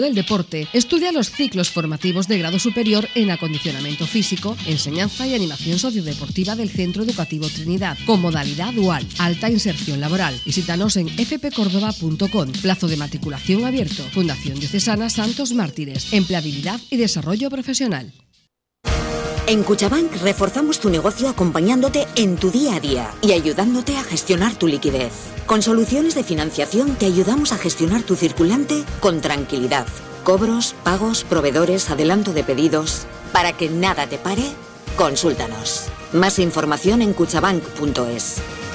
del deporte, estudia los ciclos formativos de grado superior en acondicionamiento físico, enseñanza y animación sociodeportiva del Centro Educativo Trinidad, con modalidad dual, alta inserción laboral. Visítanos en fpcordoba.com. Plazo de matriculación abierto. Fundación Diocesana Santos Mártires. Empleabilidad y desarrollo profesional. En Cuchabank reforzamos tu negocio acompañándote en tu día a día y ayudándote a gestionar tu liquidez. Con soluciones de financiación te ayudamos a gestionar tu circulante con tranquilidad. Cobros, pagos, proveedores, adelanto de pedidos. Para que nada te pare, consúltanos. Más información en cuchabank.es.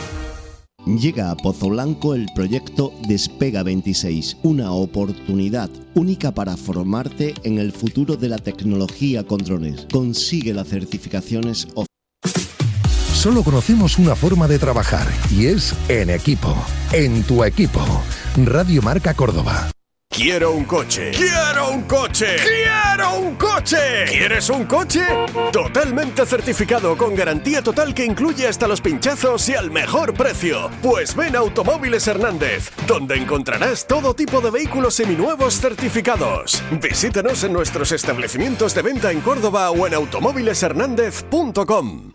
Llega a Pozo Blanco el proyecto Despega 26, una oportunidad única para formarte en el futuro de la tecnología con drones. Consigue las certificaciones oficiales. Solo conocemos una forma de trabajar y es en equipo, en tu equipo. Radio Marca Córdoba. ¡Quiero un coche! ¡Quiero un coche! ¡Quiero un coche! ¿Quieres un coche? Totalmente certificado, con garantía total que incluye hasta los pinchazos y al mejor precio. Pues ven a Automóviles Hernández, donde encontrarás todo tipo de vehículos seminuevos certificados. Visítanos en nuestros establecimientos de venta en Córdoba o en automóvileshernandez.com.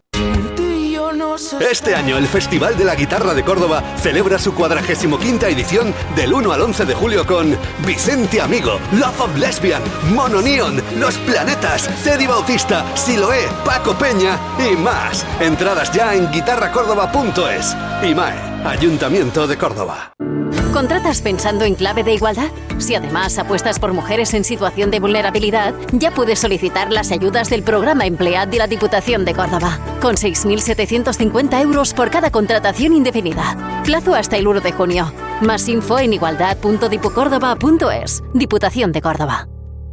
Este año el Festival de la Guitarra de Córdoba celebra su 45ª edición del 1 al 11 de julio con Vicente Amigo, Love of Lesbian, Mono Neon, Los Planetas, Teddy Bautista, Siloé, Paco Peña y más. Entradas ya en guitarracórdoba.es. IMAE, Ayuntamiento de Córdoba. ¿Contratas pensando en clave de igualdad? Si además apuestas por mujeres en situación de vulnerabilidad, ya puedes solicitar las ayudas del programa Emplead de la Diputación de Córdoba, con 6.750 euros por cada contratación indefinida. Plazo hasta el 1 de junio. Más info en igualdad.dipucórdoba.es. Diputación de Córdoba.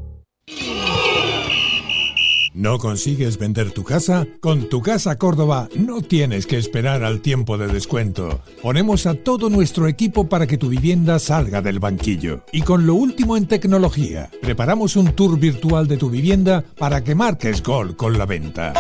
¿No consigues vender tu casa? Con Tu Casa Córdoba no tienes que esperar al tiempo de descuento. Ponemos a todo nuestro equipo para que tu vivienda salga del banquillo. Y con lo último en tecnología, preparamos un tour virtual de tu vivienda para que marques gol con la venta.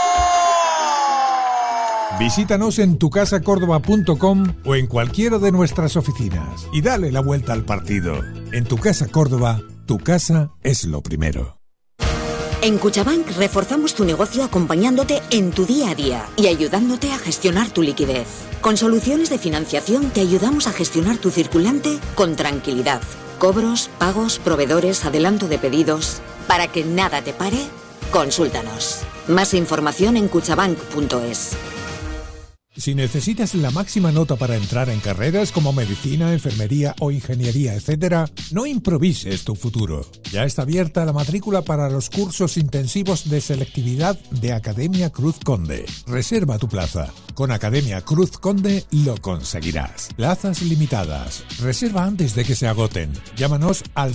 Visítanos en tucasacórdoba.com o en cualquiera de nuestras oficinas y dale la vuelta al partido. En Tu Casa Córdoba, tu casa es lo primero. En Cuchabank reforzamos tu negocio acompañándote en tu día a día y ayudándote a gestionar tu liquidez. Con soluciones de financiación te ayudamos a gestionar tu circulante con tranquilidad. Cobros, pagos, proveedores, adelanto de pedidos. Para que nada te pare, consúltanos. Más información en cuchabank.es. Si necesitas la máxima nota para entrar en carreras como medicina, enfermería o ingeniería, etc., no improvises tu futuro. Ya está abierta la matrícula para los cursos intensivos de selectividad de Academia Cruz Conde. Reserva tu plaza. Con Academia Cruz Conde lo conseguirás. Plazas limitadas. Reserva antes de que se agoten. Llámanos al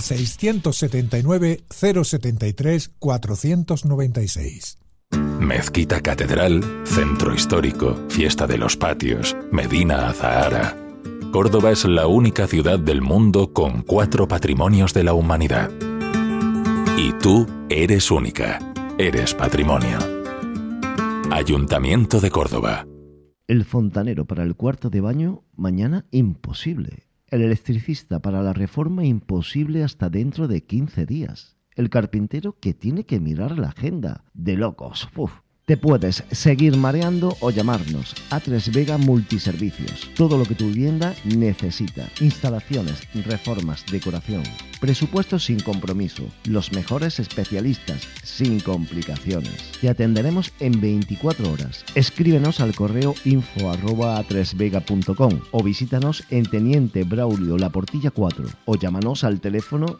679 073 496. Mezquita Catedral, Centro Histórico, Fiesta de los Patios, Medina Azahara. Córdoba es la única ciudad del mundo con 4 patrimonios de la humanidad. Y tú eres única, eres patrimonio. Ayuntamiento de Córdoba. El fontanero para el cuarto de baño, mañana imposible. El electricista para la reforma, imposible hasta dentro de 15 días. El carpintero que tiene que mirar la agenda. De locos. Uf. Te puedes seguir mareando o llamarnos. A3 Vega Multiservicios. Todo lo que tu vivienda necesita. Instalaciones, reformas, decoración. Presupuestos sin compromiso. Los mejores especialistas, sin complicaciones. Te atenderemos en 24 horas. Escríbenos al correo info@a3vega.com o visítanos en Teniente Braulio La Portilla 4 o llámanos al teléfono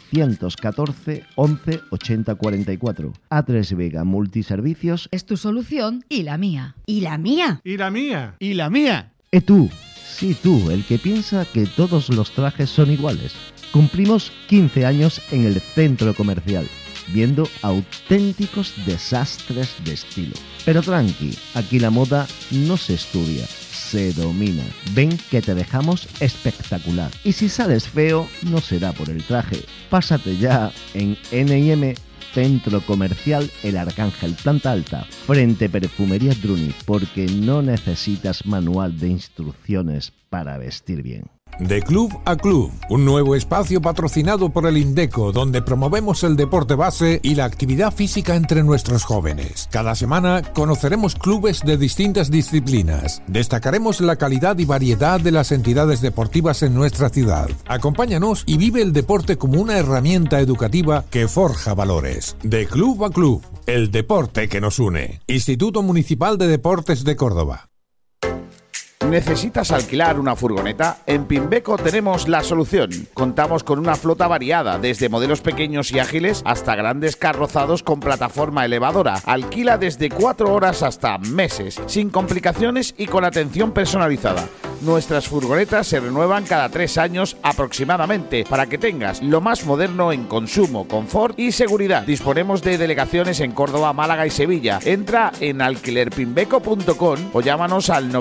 614 11 80 44. A3 Vega Multiservicios es tu solución y la mía. ¿Y la mía? ¿Y la mía? ¿Y la mía? Tú, sí tú, el que piensa que todos los trajes son iguales. Cumplimos 15 años en el centro comercial, viendo auténticos desastres de estilo. Pero tranqui, aquí la moda no se estudia, se domina. Ven que te dejamos espectacular. Y si sales feo, no será por el traje. Pásate ya en N&M Centro Comercial El Arcángel, planta alta, frente Perfumería Druni, porque no necesitas manual de instrucciones para vestir bien. De Club a Club, un nuevo espacio patrocinado por el Indeco, donde promovemos el deporte base y la actividad física entre nuestros jóvenes. Cada semana conoceremos clubes de distintas disciplinas. Destacaremos la calidad y variedad de las entidades deportivas en nuestra ciudad. Acompáñanos y vive el deporte como una herramienta educativa que forja valores. De Club a Club, el deporte que nos une. Instituto Municipal de Deportes de Córdoba. ¿Necesitas alquilar una furgoneta? En Pimbeco tenemos la solución. Contamos con una flota variada, desde modelos pequeños y ágiles hasta grandes carrozados con plataforma elevadora. Alquila desde 4 horas hasta meses, sin complicaciones y con atención personalizada. Nuestras furgonetas se renuevan cada 3 años aproximadamente, para que tengas lo más moderno en consumo, confort y seguridad. Disponemos de delegaciones en Córdoba, Málaga y Sevilla. Entra en alquilerpimbeco.com o llámanos al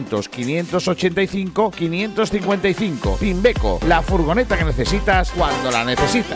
900-585-555. Pimbeco, la furgoneta que necesitas cuando la necesitas.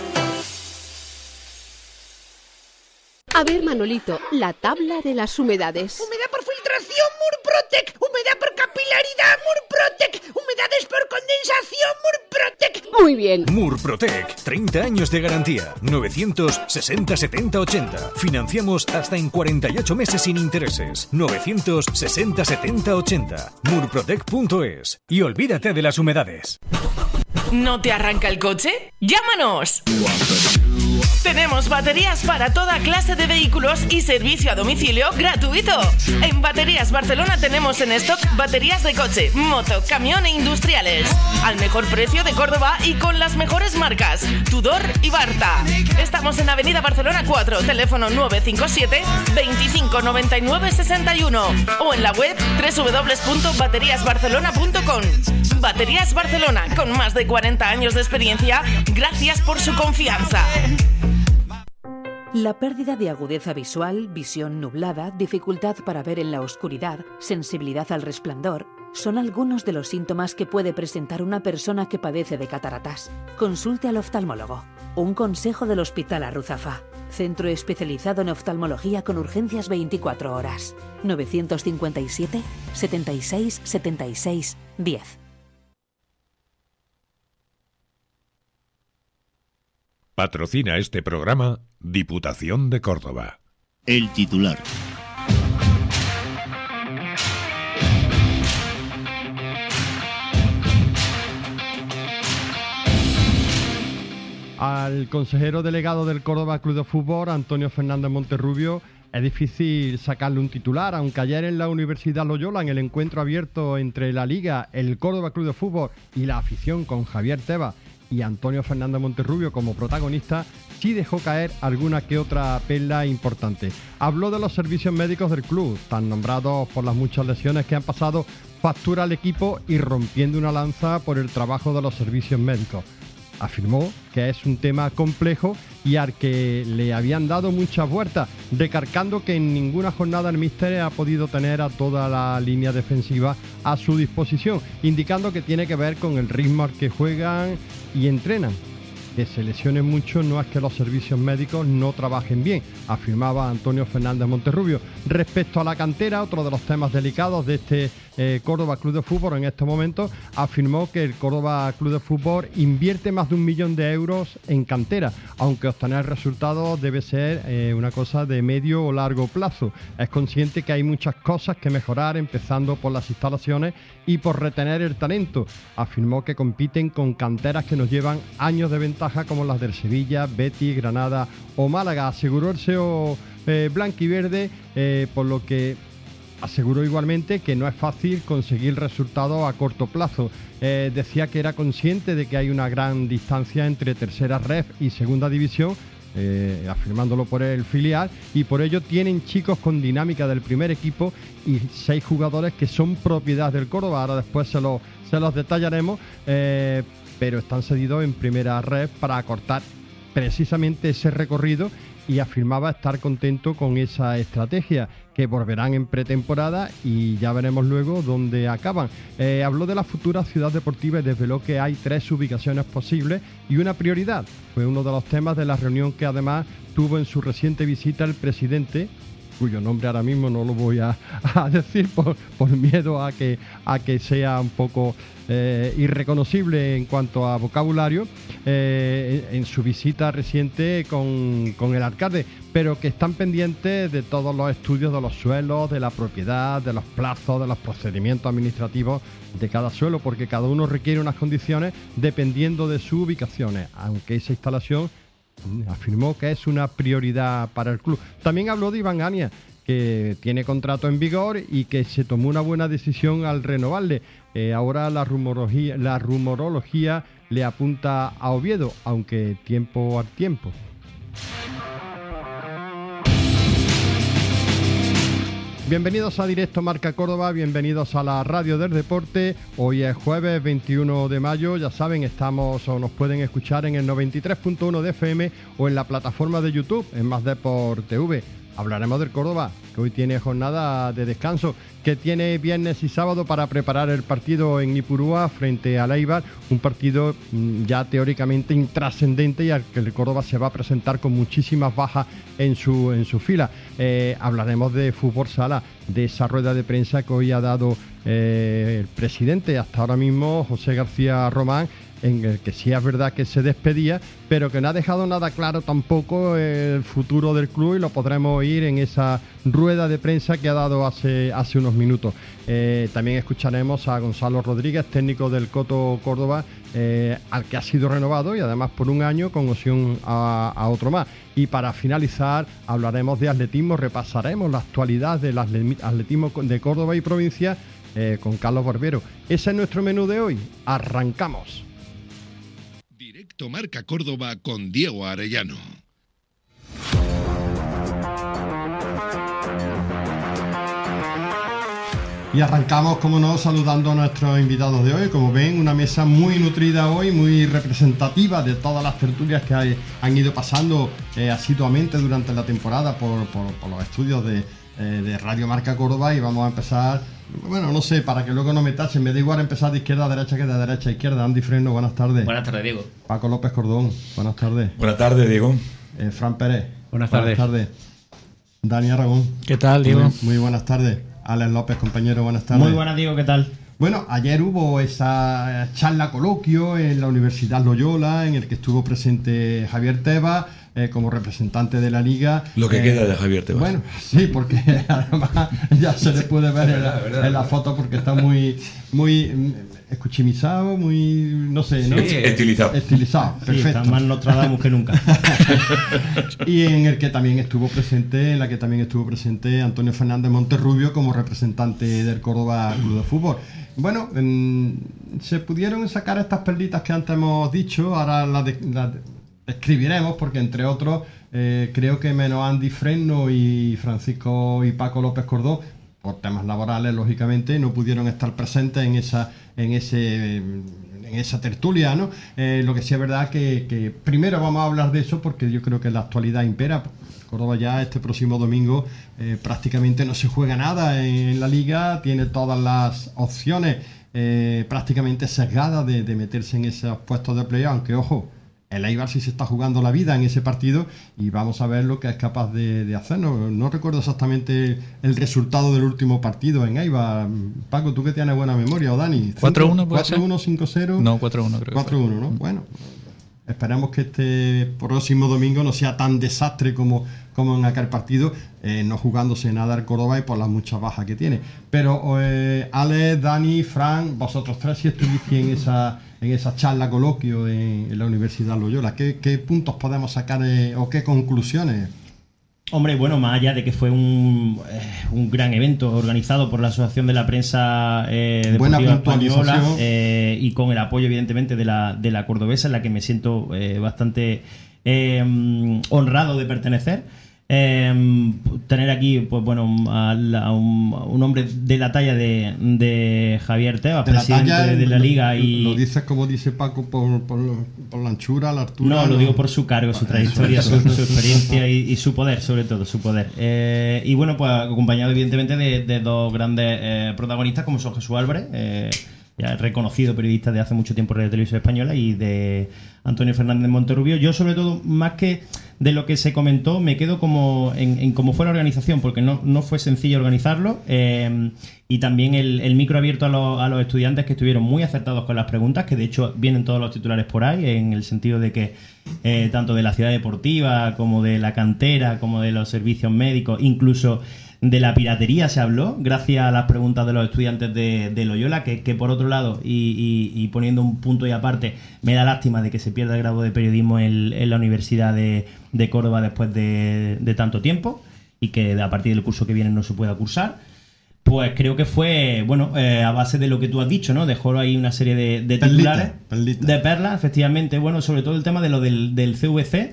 A ver, Manolito, la tabla de las humedades. Humedad por filtración, Murprotec. Humedad por capilaridad, Murprotec. Humedades por condensación, Murprotec. Muy bien. Murprotec, 30 años de garantía. 960-70-80. Financiamos hasta en 48 meses sin intereses. 960-70-80. Murprotec.es. Y olvídate de las humedades. ¿No te arranca el coche? ¡Llámanos! Tenemos baterías para toda clase de vehículos y servicio a domicilio gratuito. En Baterías Barcelona tenemos en stock baterías de coche, moto, camión e industriales. Al mejor precio de Córdoba y con las mejores marcas, Tudor y Barta. Estamos en Avenida Barcelona 4, teléfono 957 25 99 61 o en la web www.bateriasbarcelona.com. Baterías Barcelona, con más de 40 años de experiencia, gracias por su confianza. La pérdida de agudeza visual, visión nublada, dificultad para ver en la oscuridad, sensibilidad al resplandor, son algunos de los síntomas que puede presentar una persona que padece de cataratas. Consulte al oftalmólogo. Un consejo del Hospital Arruzafa. Centro especializado en oftalmología con urgencias 24 horas. 957 76 76 10. Patrocina este programa Diputación de Córdoba. El titular. Al consejero delegado del Córdoba Club de Fútbol, Antonio Fernández Monterrubio, es difícil sacarle un titular, aunque ayer en la Universidad Loyola, en el encuentro abierto entre la Liga, el Córdoba Club de Fútbol y la afición, con Javier Tebas y Antonio Fernández Monterrubio como protagonista, sí dejó caer alguna que otra perla importante. Habló de los servicios médicos del club, tan nombrados por las muchas lesiones que han pasado factura al equipo, y rompiendo una lanza por el trabajo de los servicios médicos. Afirmó que es un tema complejo y al que le habían dado muchas vueltas, recalcando que en ninguna jornada el míster ha podido tener a toda la línea defensiva a su disposición, indicando que tiene que ver con el ritmo al que juegan y entrenan. Que se lesionen mucho no es que los servicios médicos no trabajen bien, afirmaba Antonio Fernández Monterrubio. Respecto a la cantera, otro de los temas delicados de este Córdoba Club de Fútbol en estos momentos, afirmó que el Córdoba Club de Fútbol invierte más de 1 millón de euros en cantera, aunque obtener resultados debe ser una cosa de medio o largo plazo. Es consciente que hay muchas cosas que mejorar, empezando por las instalaciones y por retener el talento. Afirmó que compiten con canteras que nos llevan años de ventaja, como las del Sevilla, Betis, Granada o Málaga. Aseguró el CEO blanquiverde, por lo que aseguró igualmente que no es fácil conseguir resultados a corto plazo. Decía que era consciente de que hay una gran distancia entre tercera ref y segunda división, afirmándolo por el filial, y por ello tienen chicos con dinámica del primer equipo y 6 jugadores que son propiedad del Córdoba. Ahora después se los detallaremos, pero están cedidos en primera red para acortar precisamente ese recorrido, y afirmaba estar contento con esa estrategia, que volverán en pretemporada y ya veremos luego dónde acaban. Habló de la futura ciudad deportiva y desveló que hay 3 ubicaciones posibles y una prioridad. Fue uno de los temas de la reunión que además tuvo en su reciente visita el presidente cuyo nombre ahora mismo no lo voy a decir por miedo a que sea un poco irreconocible en cuanto a vocabulario, en su visita reciente con el alcalde, pero que están pendientes de todos los estudios de los suelos, de la propiedad, de los plazos, de los procedimientos administrativos de cada suelo, porque cada uno requiere unas condiciones dependiendo de sus ubicaciones, aunque esa instalación afirmó que es una prioridad para el club. También habló de Iván Ania, que tiene contrato en vigor y que se tomó una buena decisión al renovarle. Ahora la rumorología le apunta a Oviedo, aunque tiempo al tiempo. Bienvenidos a Directo Marca Córdoba, bienvenidos a la Radio del Deporte. Hoy es jueves 21 de mayo, ya saben, estamos o nos pueden escuchar en el 93.1 de FM o en la plataforma de YouTube, en Más Deport TV. Hablaremos del Córdoba, que hoy tiene jornada de descanso, que tiene viernes y sábado para preparar el partido en Ipurúa frente al Eibar, un partido ya teóricamente intrascendente y al que el Córdoba se va a presentar con muchísimas bajas en su fila. Hablaremos de fútbol sala, de esa rueda de prensa que hoy ha dado el presidente hasta ahora mismo, José García Román, en el que sí es verdad que se despedía, pero que no ha dejado nada claro tampoco el futuro del club, y lo podremos oír en esa rueda de prensa que ha dado hace unos minutos. También escucharemos a Gonzalo Rodríguez, técnico del Coto Córdoba, al que ha sido renovado y además por un año con opción a otro más. Y para finalizar hablaremos de atletismo, repasaremos la actualidad del atletismo de Córdoba y provincia con Carlos Barbero. Ese es nuestro menú de hoy. Arrancamos. Directo Marca Córdoba con Diego Arellano. Y arrancamos, como no, saludando a nuestros invitados de hoy. Como ven, una mesa muy nutrida hoy, muy representativa de todas las tertulias que han ido pasando asiduamente durante la temporada por los estudios de Radio Marca Córdoba. Y vamos a empezar, bueno, no sé, para que luego no me tachen, me da igual empezar de izquierda a derecha que de derecha a izquierda. Andy Freno, buenas tardes. Buenas tardes, Diego. Paco López Cordón, buenas tardes. Buenas tardes, Diego. Fran Pérez. Buenas tardes. Dani Aragón. ¿Qué tal, Diego? Muy buenas tardes. Alex López, compañero, buenas tardes. Muy buenas, Diego, ¿qué tal? Bueno, ayer hubo esa charla coloquio en la Universidad Loyola, en el que estuvo presente Javier Tebas, como representante de la Liga. Lo que queda de Javier Tebas. Bueno, sí, porque además ya se le puede ver en la foto, porque está muy escuchimizado, muy, no sé, ¿no? Sí, estilizado, perfecto. Sí, está más Nostradamus que nunca. Y en la que también estuvo presente Antonio Fernández Monterrubio como representante del Córdoba Club de Fútbol. Bueno, se pudieron sacar estas perlitas que antes hemos dicho, ahora las describiremos, porque entre otros creo que menos Andy Freno y Francisco y Paco López Cordón, por temas laborales, lógicamente, no pudieron estar presentes en esa tertulia, ¿no? Lo que sí es verdad que primero vamos a hablar de eso, porque yo creo que la actualidad impera. Córdoba ya este próximo domingo prácticamente no se juega nada en la Liga, tiene todas las opciones prácticamente sesgadas de meterse en esos puestos de playoff, aunque ojo, el Eibar sí se está jugando la vida en ese partido y vamos a ver lo que es capaz de hacer. No recuerdo exactamente el resultado del último partido en Eibar. Paco, tú que tienes buena memoria, o Dani. 4-1 puede ser. 4-1, 5-0. No, 4-1 creo que 4-1, ¿no? Bueno, esperemos que este próximo domingo no sea tan desastre como en aquel partido, no jugándose nada el Córdoba y por las muchas bajas que tiene. Pero Ale, Dani, Fran, vosotros tres sí estuvisteis en esa charla coloquio en la Universidad Loyola. ¿Qué puntos podemos sacar o qué conclusiones? Hombre, bueno, más allá de que fue un gran evento organizado por la Asociación de la Prensa Deportiva Española y con el apoyo evidentemente de la cordobesa, en la que me siento bastante honrado de pertenecer. Tener aquí, pues bueno, a un hombre de la talla de Javier Tebas, presidente de la Liga. ¿Lo dices como dice Paco por la anchura, la altura? No, lo digo por su cargo, su trayectoria, su experiencia y su poder, sobre todo, su poder. Y bueno, pues acompañado evidentemente de dos grandes protagonistas como son Jesús Álvarez, ya reconocido periodista de hace mucho tiempo en Radio Televisión Española, y de Antonio Fernández Monterrubio. Yo, sobre todo, más que de lo que se comentó, me quedo como en cómo fue la organización, porque no fue sencillo organizarlo, y también el micro abierto a los estudiantes, que estuvieron muy acertados con las preguntas, que de hecho vienen todos los titulares por ahí, en el sentido de que tanto de la ciudad deportiva como de la cantera, como de los servicios médicos, incluso de la piratería se habló, gracias a las preguntas de los estudiantes de Loyola, que por otro lado, y poniendo un punto y aparte, me da lástima de que se pierda el grado de periodismo en la Universidad de Córdoba después de tanto tiempo, y que a partir del curso que viene no se pueda cursar. Pues creo que fue, a base de lo que tú has dicho, ¿no? Dejó ahí una serie de titulares, de perlas, efectivamente. Bueno, sobre todo el tema de lo del CVC,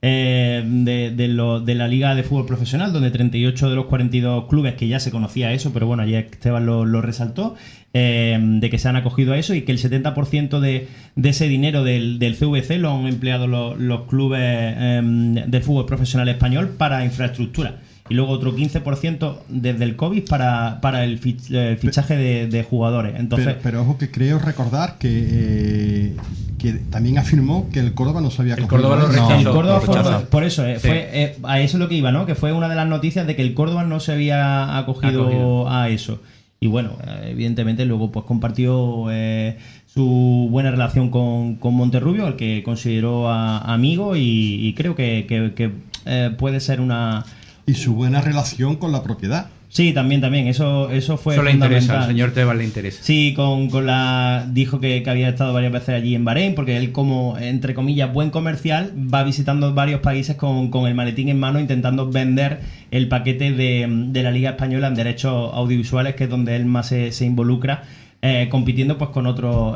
de la Liga de Fútbol Profesional, donde 38 de los 42 clubes, que ya se conocía eso, pero bueno, ayer Esteban lo resaltó, de que se han acogido a eso, y que el 70% de ese dinero del CVC lo han empleado los clubes de fútbol profesional español para infraestructura. Y luego otro 15% desde el COVID para el fichaje de jugadores. Entonces, pero ojo, que creo recordar que también afirmó que el Córdoba no se había acogido. El Córdoba lo rechazó. El Córdoba por eso, sí. A eso es lo que iba, ¿no? Que fue una de las noticias de que el Córdoba no se había acogido a eso. Y bueno, evidentemente luego pues compartió su buena relación con Monterrubio, al que consideró amigo, y creo que puede ser una... Y su buena relación con la propiedad. Sí, también, eso fue eso le interesa, al señor Tebas le interesa. Sí, dijo que había estado varias veces allí en Bahrein, porque él, como, entre comillas, buen comercial, va visitando varios países con el maletín en mano, intentando vender el paquete de la Liga Española en derechos audiovisuales, que es donde él más se involucra, compitiendo pues con otros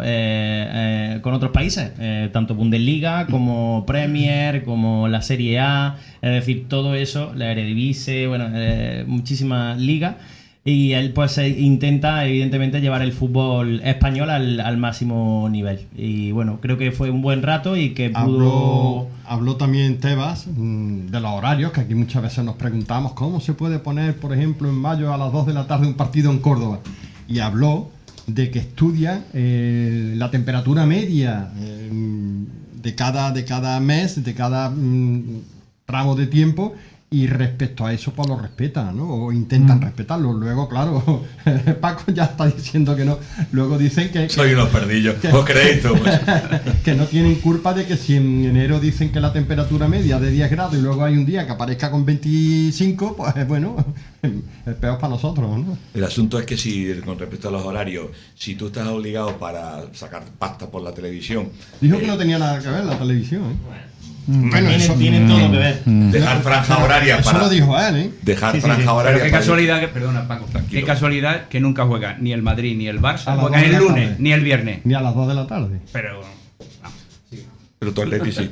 países, tanto Bundesliga como Premier, como la Serie A, es decir, todo eso, la Eredivisie, muchísimas ligas, y él pues intenta evidentemente llevar el fútbol español al máximo nivel. Y bueno, creo que fue un buen rato y que pudo... Habló también Tebas de los horarios, que aquí muchas veces nos preguntamos cómo se puede poner, por ejemplo, en mayo a las 2 de la tarde un partido en Córdoba, y habló de que estudian la temperatura media de cada mes, de cada tramo de tiempo, y respecto a eso pues lo respetan, ¿no? O intentan respetarlo. Luego, claro, Paco ya está diciendo que no. Luego dicen que... Soy unos perdillos, ¿vos creéis tú? Pues. Que no tienen culpa de que si en enero dicen que la temperatura media de 10 grados y luego hay un día que aparezca con 25, pues bueno, es peor para nosotros, ¿no? El asunto es que si, con respecto a los horarios, si tú estás obligado para sacar pasta por la televisión... Dijo que no tenía nada que ver la televisión, ¿eh? Bueno, tienen todo que ver. Dejar franja horaria para... Eso lo dijo él, ¿eh? Dejar franja horaria. Pero qué casualidad, perdona Paco, qué casualidad que nunca juega ni el Madrid ni el Barça, juegan el lunes ni el viernes. Ni a las 2 de la tarde. Pero tu Atleti sí.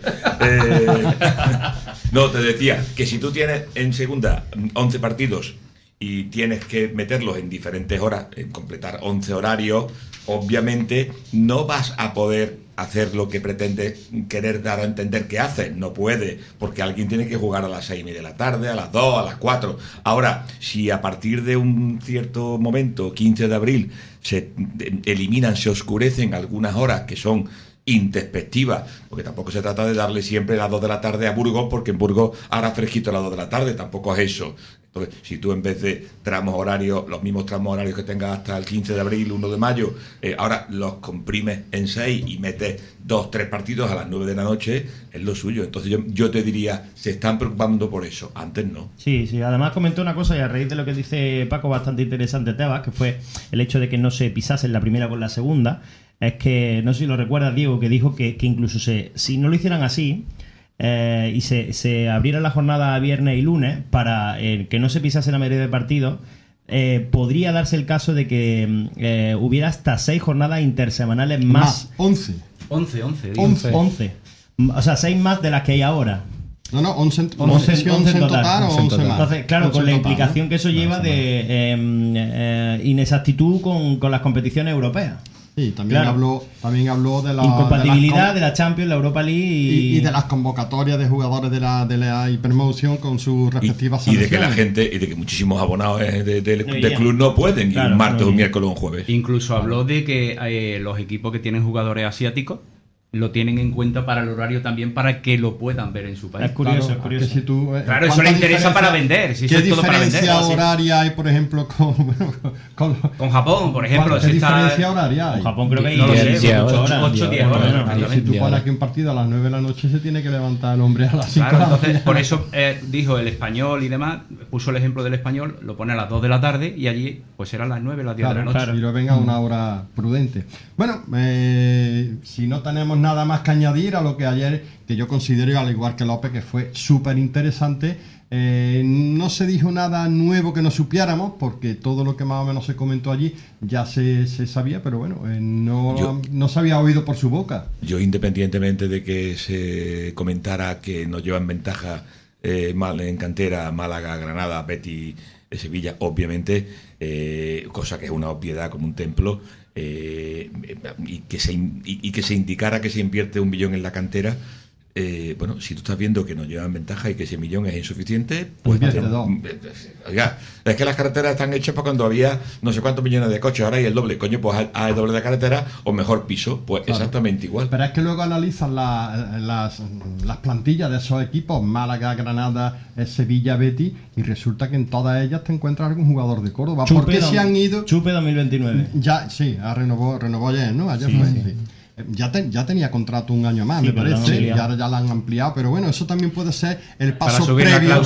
No, te decía que si tú tienes en segunda 11 partidos y tienes que meterlos en diferentes horas, en completar 11 horarios, obviamente no vas a poder hacer lo que pretende querer dar a entender que hace. No puede, porque alguien tiene que jugar a las 6:30 de la tarde, a las 2, a las 4. Ahora, si a partir de un cierto momento, 15 de abril, se eliminan, se oscurecen algunas horas que son introspectivas, porque tampoco se trata de darle siempre las 2 de la tarde a Burgos, porque en Burgos hará fresquito a las 2 de la tarde, tampoco es eso. Entonces, si tú en vez de tramos horarios, los mismos tramos horarios que tengas hasta el 15 de abril, 1 de mayo, ahora los comprimes en 6 y metes 2-3 partidos a las 9 de la noche, es lo suyo. Entonces yo te diría, se están preocupando por eso, antes no. Sí, además comentó una cosa, y a raíz de lo que dice Paco, bastante interesante, Tebas, que fue el hecho de que no se pisasen la primera con la segunda. Es que, no sé si lo recuerdas, Diego, que dijo que incluso si no lo hicieran así, y se abriera la jornada viernes y lunes para que no se pisase la mayoría de partidos, podría darse el caso de que hubiera hasta 6 jornadas intersemanales más. 11. 11. O sea, 6 más de las que hay ahora. No, 11 en total o 11 más. Entonces, claro, con la implicación que eso lleva de inexactitud con las competiciones europeas. Sí, también habló de la incompatibilidad de la Champions, la Europa League y de las convocatorias de jugadores de la Hypermotion con sus respectivas selecciones. Y de que la gente, y de que muchísimos abonados del club no pueden ir un martes, un miércoles o un jueves. Incluso habló de que los equipos que tienen jugadores asiáticos lo tienen en cuenta para el horario también, para que lo puedan ver en su país. Es curioso, es curioso. Si tú, claro, eso le interesa para vender. Si ¿Qué eso es todo para vender, diferencia horaria hay, por ejemplo, con Japón, por ejemplo? ¿Qué diferencia horaria hay? Con Japón creo que hay 8-10 horas. Si tú pones aquí un partido a las 9 de la noche, se tiene que levantar el hombre a las 5 de la mañana. Entonces, por eso dijo el español y demás, puso el ejemplo del español, lo pone a las 2 de la tarde y allí pues eran las 9, las 10 de la noche. Y lo venga a una hora prudente. Bueno, si no tenemos nada más que añadir a lo que ayer, que yo considero, al igual que López, que fue súper interesante, no se dijo nada nuevo que no supiéramos, porque todo lo que más o menos se comentó allí ya se sabía, pero bueno, no se había oído por su boca. Yo, independientemente de que se comentara que nos llevan ventaja en cantera Málaga, Granada, Betis, Sevilla, obviamente, cosa que es una obviedad como un templo, y que se indicara que se invierte 1 millón en la cantera. Bueno, si tú estás viendo que nos llevan ventaja y que ese millón es insuficiente, pues oiga, es que las carreteras están hechas para cuando había no sé cuántos millones de coches, ahora hay el doble, coño, pues hay el doble de carretera o mejor piso, pues claro, exactamente igual. Pero es que luego analizan las plantillas de esos equipos, Málaga, Granada, Sevilla, Betis, y resulta que en todas ellas te encuentras algún jugador de Córdoba. ¿Por qué se han ido? Chupe 2029. Ya, sí, renovó ayer, ¿no? Ayer fue. Sí. Ya tenía contrato 1 año más, me parece, y ahora ya lo han ampliado, pero bueno, eso también puede ser el paso previo,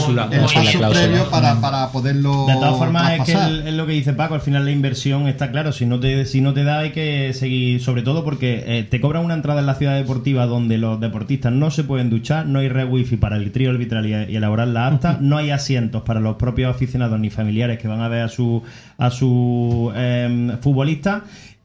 para poderlo de todas formas traspasar. Es que es lo que dice Paco, al final la inversión está claro, si no te da hay que seguir, sobre todo porque te cobran una entrada en la ciudad deportiva donde los deportistas no se pueden duchar, no hay red wifi para el trío arbitral y elaborar la acta, no hay asientos para los propios aficionados ni familiares que van a ver a su futbolista.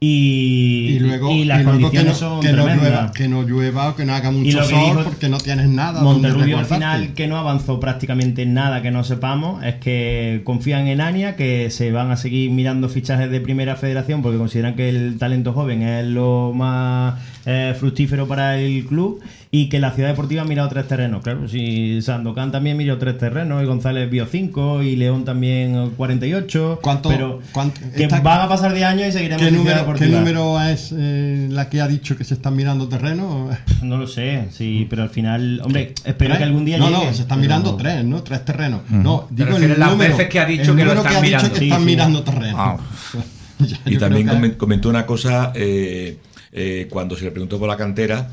Y las condiciones son tremendas. Que no llueva o que no haga mucho sol, porque no tienes nada. Monterrubio al final, que no avanzó prácticamente nada que no sepamos, es que confían en Ania, que se van a seguir mirando fichajes de primera federación porque consideran que el talento joven es lo más fructífero para el club, y que la ciudad deportiva ha mirado 3 terrenos. Claro, si Sandokan también miró 3 terrenos, y González vio 5, y León también 48. ¿Cuánto van a pasar de años y seguiremos en ciudad deportiva. ¿Qué número es la que ha dicho que se están mirando terrenos? No lo sé, sí, pero al final, hombre, espero que algún día llegue. No, se están mirando 3, ¿no? 3 terrenos. No, digo el número, veces que ha dicho que lo están mirando. Que están mirando terrenos. Y también comentó una cosa, cuando se le preguntó por la cantera,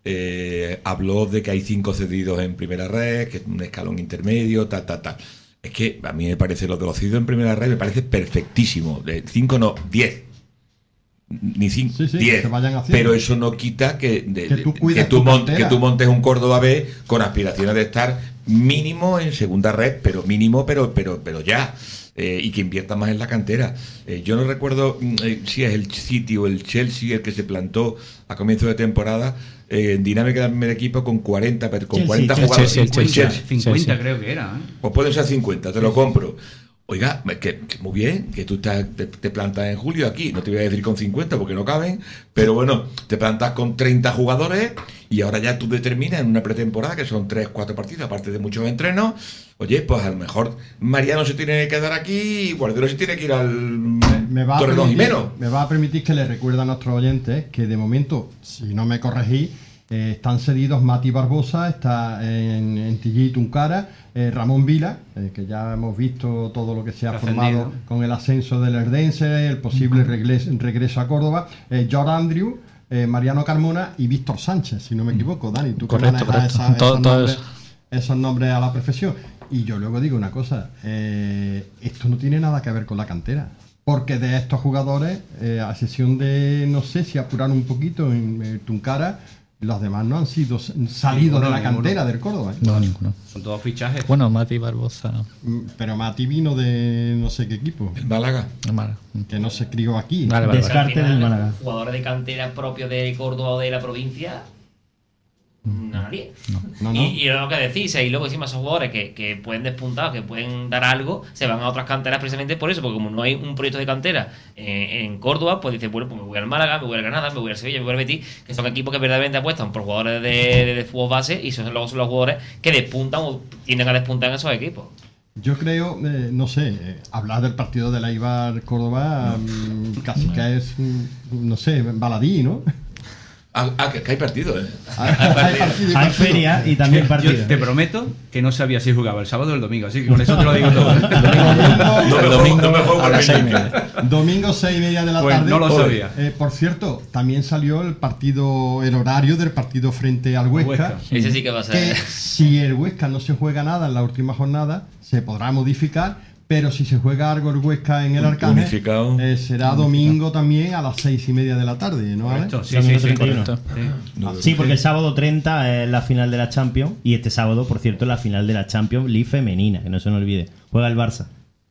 habló de que hay 5 cedidos en primera red, que es un escalón intermedio, tal. Es que a mí me parece lo de los cedidos en primera red me parece perfectísimo. 5 no, 10. Ni 5, 10. Pero eso no quita que tú montes un Córdoba B con aspiraciones de estar mínimo en segunda red, pero mínimo, pero ya. Y que invierta más en la cantera. Yo no recuerdo si es el City o el Chelsea el que se plantó a comienzo de temporada en dinámica del primer equipo con 40 jugadores. 50 creo que era. Pues pueden ser 50, te lo compro. Oiga, que muy bien, que tú te plantas en julio aquí, no te voy a decir con 50 porque no caben, pero bueno, te plantas con 30 jugadores y ahora ya tú determinas en una pretemporada, que son 3-4 partidos, aparte de muchos entrenos. Oye, pues a lo mejor Mariano se tiene que quedar aquí y Guardiola se tiene que ir al Torredón Jimeno. Me va a permitir que le recuerde a nuestros oyentes que de momento, si no me corregí, están cedidos Mati Barbosa, está en Tillí Tuncara, Ramón Vila, que ya hemos visto todo lo que se ha formado con el ascenso del Erdense, el posible regreso a Córdoba, George Andrew, Mariano Carmona y Víctor Sánchez, si no me equivoco. Dani, tú que manejas esos nombres a la perfección. Y yo luego digo una cosa, esto no tiene nada que ver con la cantera, porque de estos jugadores, a excepción de, no sé si apurar un poquito en Tuncara, los demás no han salido de la cantera del Córdoba. No, ninguno. Son todos fichajes. Bueno, Mati Barbosa. Pero Mati vino de no sé qué equipo. El Málaga. Que no se crió aquí. Descarte del Málaga. Jugadores de cantera propios de Córdoba o de la provincia. Nadie. No. Y lo que decís, y luego encima esos jugadores que pueden despuntar, que pueden dar algo, se van a otras canteras precisamente por eso, porque como no hay un proyecto de cantera en Córdoba, pues dices, bueno, pues me voy al Málaga, me voy al Granada, me voy al Sevilla, me voy al Betis, que son equipos que verdaderamente apuestan por jugadores de fútbol base, y luego son los jugadores que despuntan o tienden a despuntar en esos equipos. Yo creo, no sé, hablar del partido de la Eibar Córdoba casi que es, no sé, baladí, ¿no? Que hay partido, ¿eh? Hay feria y también partido. Yo te prometo que no sabía si jugaba el sábado o el domingo, así que con eso te lo digo todo. Domingo 6:30 de la tarde. No lo sabía. Por cierto, también salió el horario del partido frente al Huesca. Ese sí que va a ser. Que si el Huesca no se juega nada en la última jornada, se podrá modificar. Pero si se juega algo el Huesca en el Arcángel, será domingo también a las 6:30 de la tarde, ¿no? Correcto, sí, correcto. Sí, porque el sábado 30 es la final de la Champions y este sábado, por cierto, es la final de la Champions League femenina, que no se nos olvide. Juega el Barça.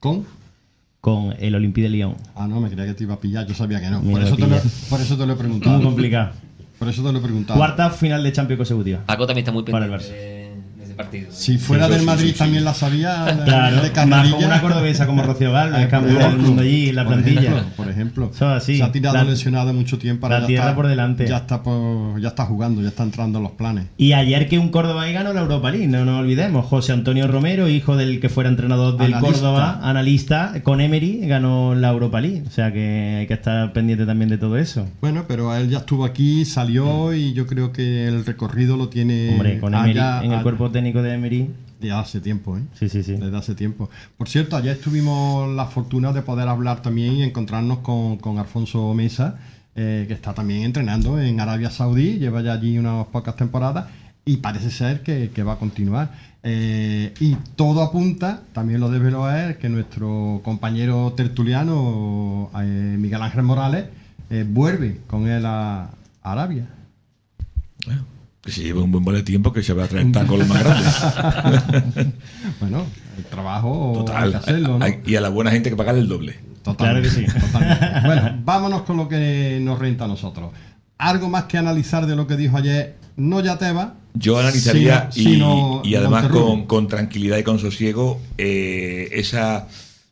Con el Olympique de Lyon. Ah, no, me creía que te iba a pillar, yo sabía que no. Por eso te lo he preguntado. Muy complicado. Por eso te lo he preguntado. Cuarta final de Champions consecutiva. Paco también está muy pendiente para el Barça. Partido. Si fuera del Madrid también la sabía. Claro, más con una cordobesa como Rocío Galvez, campeón del mundo allí en la plantilla. Por ejemplo, así, se ha tirado lesionado mucho tiempo. La tierra por delante. Ya está jugando, ya está entrando en los planes. Y ayer que un Córdoba ganó la Europa League, no nos olvidemos. José Antonio Romero, hijo del que fuera entrenador del Córdoba, analista, con Emery, ganó la Europa League. O sea que hay que estar pendiente también de todo eso. Bueno, pero él ya estuvo aquí, salió y yo creo que el recorrido lo tiene. Hombre, con Emery en el cuerpo técnico de Emery. Ya hace tiempo, ¿eh? Sí. Desde hace tiempo. Por cierto, ayer tuvimos la fortuna de poder hablar también y encontrarnos con Alfonso Mesa, que está también entrenando en Arabia Saudí, lleva ya allí unas pocas temporadas y parece ser que va a continuar. Y todo apunta, también lo desveló a él, que nuestro compañero tertuliano, Miguel Ángel Morales, vuelve con él a Arabia. Bueno. Que se lleve un buen boletín porque se va a traer tacos más grandes. Bueno, el trabajo total, hay que hacerlo, ¿no? Y a la buena gente que pagar el doble. Totalmente, claro que sí. Totalmente. Bueno, vámonos con lo que nos renta a nosotros. Algo más que analizar de lo que dijo ayer, no Yateba. Yo analizaría y además con tranquilidad y con sosiego ese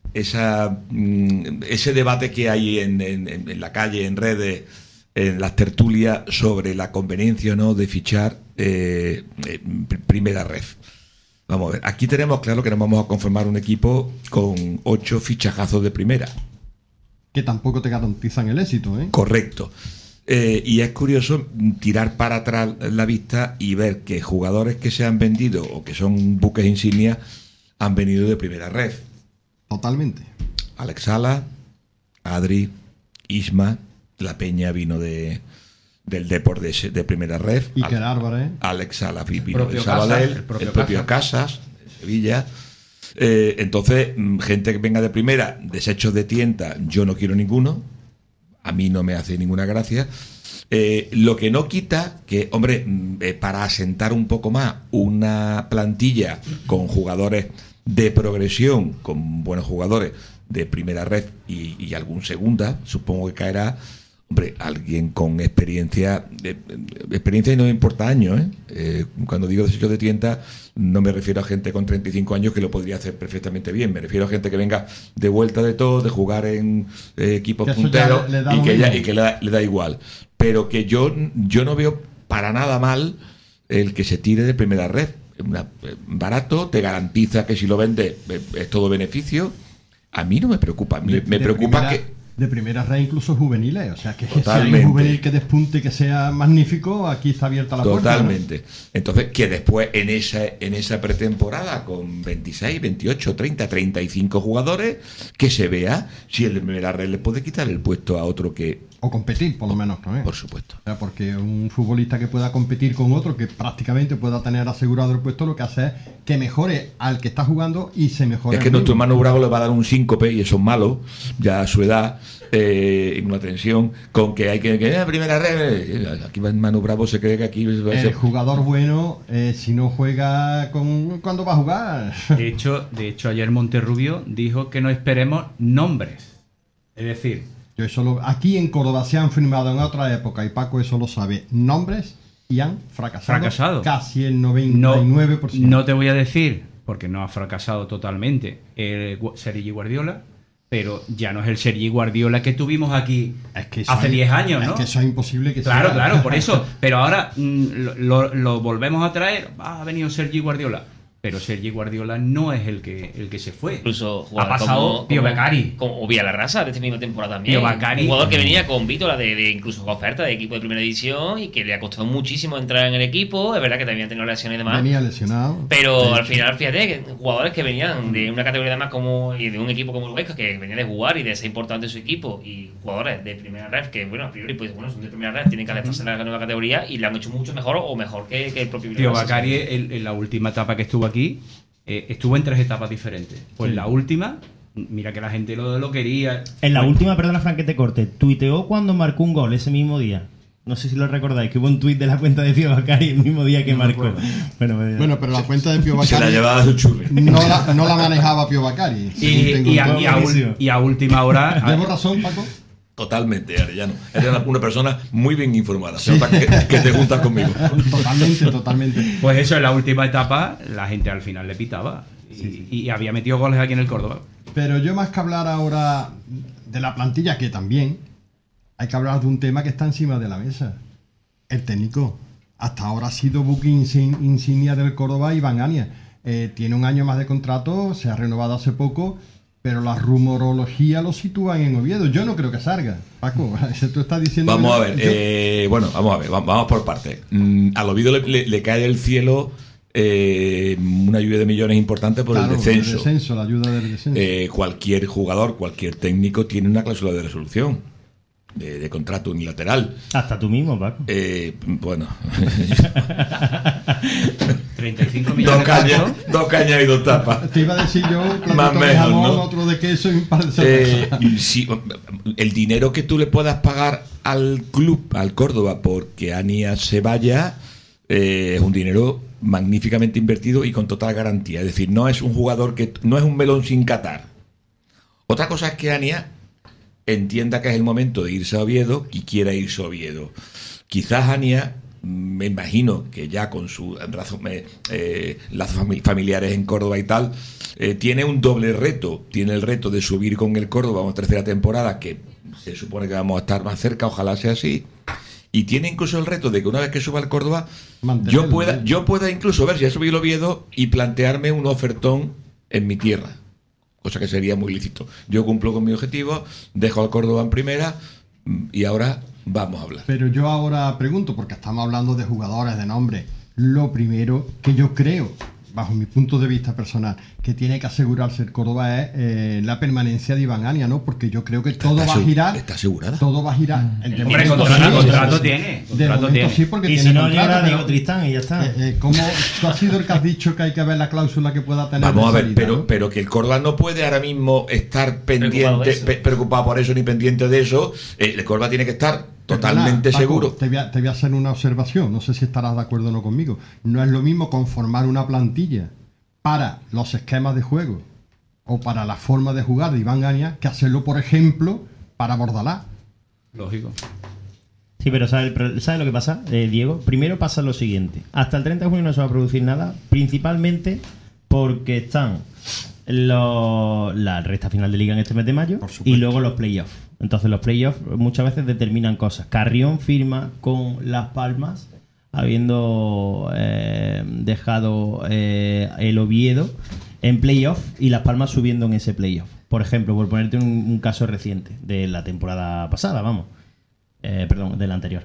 debate que hay en la calle, en redes, en las tertulias sobre la conveniencia o no de fichar primera ref. Vamos a ver, aquí tenemos claro que nos vamos a conformar un equipo con 8 fichajazos de primera. Que tampoco te garantizan el éxito, ¿eh? Correcto. Y es curioso tirar para atrás la vista y ver que jugadores que se han vendido o que son buques insignia han venido de primera ref. Totalmente. Alex Sala, Adri, Isma. La Peña vino del Depor de primera ref. Iker Álvarez. Alex Sala vino de Sabadell, el propio Casas, de Sevilla. Entonces, gente que venga de primera, desechos de tienta, yo no quiero ninguno. A mí no me hace ninguna gracia. Lo que no quita que, hombre, para asentar un poco más una plantilla con jugadores de progresión, con buenos jugadores de primera red y algún segunda, supongo que caerá, hombre, alguien con experiencia y no me importa años, cuando digo desecho de tienta no me refiero a gente con 35 años que lo podría hacer perfectamente bien, me refiero a gente que venga de vuelta de todo, de jugar en equipos punteros y que le da igual, pero que yo no veo para nada mal el que se tire de primera red. Barato, te garantiza que si lo vende es todo beneficio. A mí no me preocupa, me preocupa que de primera red incluso juveniles, o sea que si hay un juvenil que despunte y que sea magnífico, aquí está abierta la puerta. Totalmente, ¿no? Entonces que después en esa pretemporada con 26, 28, 30, 35 jugadores, que se vea si el de primera red le puede quitar el puesto a otro que... O competir, por lo menos, ¿no? Por supuesto. O sea, porque un futbolista que pueda competir con otro, que prácticamente pueda tener asegurado el puesto, lo que hace es que mejore al que está jugando y se mejore. Es que nuestro Manu Bravo le va a dar un síncope, y eso es malo, ya a su edad, en una tensión, con que hay que primera red. Aquí Manu Bravo se cree que aquí... El jugador bueno, si no juega, ¿cuándo va a jugar? De hecho, ayer Monterrubio dijo que no esperemos nombres. Es decir... Aquí en Córdoba se han firmado en otra época, y Paco eso lo sabe, nombres y han fracasado. Casi el 99%. No te voy a decir, porque no ha fracasado totalmente, Sergi Guardiola, pero ya no es el Sergi Guardiola que tuvimos aquí hace 10 años, ¿no? Es que eso es imposible que sea. Claro, por eso. Pero ahora lo volvemos a traer. Ha venido Sergi Guardiola. pero Sergi Guardiola no es el que se fue. Incluso ha pasado Pío Beccari. O Villarrasa de esta misma temporada también. Pío Beccari. Un jugador que venía con vítola de incluso oferta de equipo de primera división y que le ha costado muchísimo entrar en el equipo. Es verdad que también ha tenido lesiones y demás. Venía lesionado. Pero al final, fíjate, que jugadores que venían de una categoría más y de un equipo como el Huesca, que venía de jugar y de ser importante en su equipo, y jugadores de primera red que, bueno, a priori, pues bueno, son de primera red, tienen que adaptarse a la nueva categoría y le han hecho mucho mejor o mejor que el propio Pío Beccari, en la última etapa que estuvo aquí, estuvo en 3 etapas diferentes. Pues la última, mira que la gente lo quería. En la última, perdona Fran que te corte, tuiteó cuando marcó un gol ese mismo día. No sé si lo recordáis, que hubo un tuit de la cuenta de Pío Beccari el mismo día que marcó. Bueno, pero la cuenta de Pío Beccari se la llevaba su churri. No la manejaba Pío Beccari. Y a última hora. ¿Tengo razón, Paco? Totalmente, Arellano. Eres una persona muy bien informada. Se nota que te juntas conmigo. Totalmente. Pues eso, en la última etapa, la gente al final le pitaba. Y había metido goles aquí en el Córdoba. Pero yo, más que hablar ahora de la plantilla, que también, hay que hablar de un tema que está encima de la mesa. El técnico. Hasta ahora ha sido buque insignia del Córdoba, Iván Ania. Tiene un año más de contrato, se ha renovado hace poco, pero la rumorología lo sitúan en Oviedo. Yo no creo que salga. Paco, tú estás diciendo... Vamos a ver, vamos por partes. Al Oviedo le cae del cielo una lluvia de millones importante por el descenso. La ayuda del descenso. Cualquier jugador, cualquier técnico tiene una cláusula de resolución. De contrato unilateral. Hasta tú mismo, Paco. Bueno. 35 millones. Dos cañas y 2 tapas. Te iba a decir yo, más de jamón, ¿no? Otro de queso y un par de cervezas. Sí, el dinero que tú le puedas pagar al club, al Córdoba, porque Ania se vaya, es un dinero magníficamente invertido y con total garantía. Es decir, no es un jugador que no es un melón sin catar. Otra cosa es que Ania entienda que es el momento de irse a Oviedo y quiera irse a Oviedo. Quizás Ania, me imagino que ya con sus lazos familiares en Córdoba y tal, tiene un doble reto. Tiene el reto de subir con el Córdoba a una 3ª temporada, que se supone que vamos a estar más cerca, ojalá sea así. Y tiene incluso el reto de que una vez que suba al Córdoba, yo pueda incluso ver si ha subido el Oviedo y plantearme un ofertón en mi tierra. Cosa que sería muy lícito. Yo cumplo con mi objetivo, dejo al Córdoba en primera y ahora vamos a hablar. Pero yo ahora pregunto, porque estamos hablando de jugadores, de nombres. Lo primero que yo creo, bajo mi punto de vista personal, que tiene que asegurarse el Córdoba es la permanencia de Iván Ania, ¿no? Porque yo creo que todo va a girar. ¿Está asegurada? Todo va a girar. Hombre, contrato tiene. Sí, porque y si no llega Diego Tristán y ya está. ¿Cómo tú has sido el que has dicho que hay que ver la cláusula que pueda tener? Vamos a ver, pero que el Córdoba no puede ahora mismo estar pendiente, preocupado por eso ni pendiente de eso. El Córdoba tiene que estar totalmente Paco, seguro. Te voy a hacer una observación, no sé si estarás de acuerdo o no conmigo. No es lo mismo conformar una plantilla para los esquemas de juego o para la forma de jugar de Iván Ania que hacerlo, por ejemplo, para Bordalás. Lógico. Sí, pero ¿sabes lo que pasa, Diego? Primero pasa lo siguiente. Hasta el 30 de junio no se va a producir nada, principalmente porque están la recta final de liga en este mes de mayo y luego los playoffs. Entonces los playoffs muchas veces determinan cosas. Carrión firma con Las Palmas, habiendo dejado el Oviedo en playoff y Las Palmas subiendo en ese playoff. Por ejemplo, por ponerte un caso reciente de la temporada pasada, perdón, de la anterior.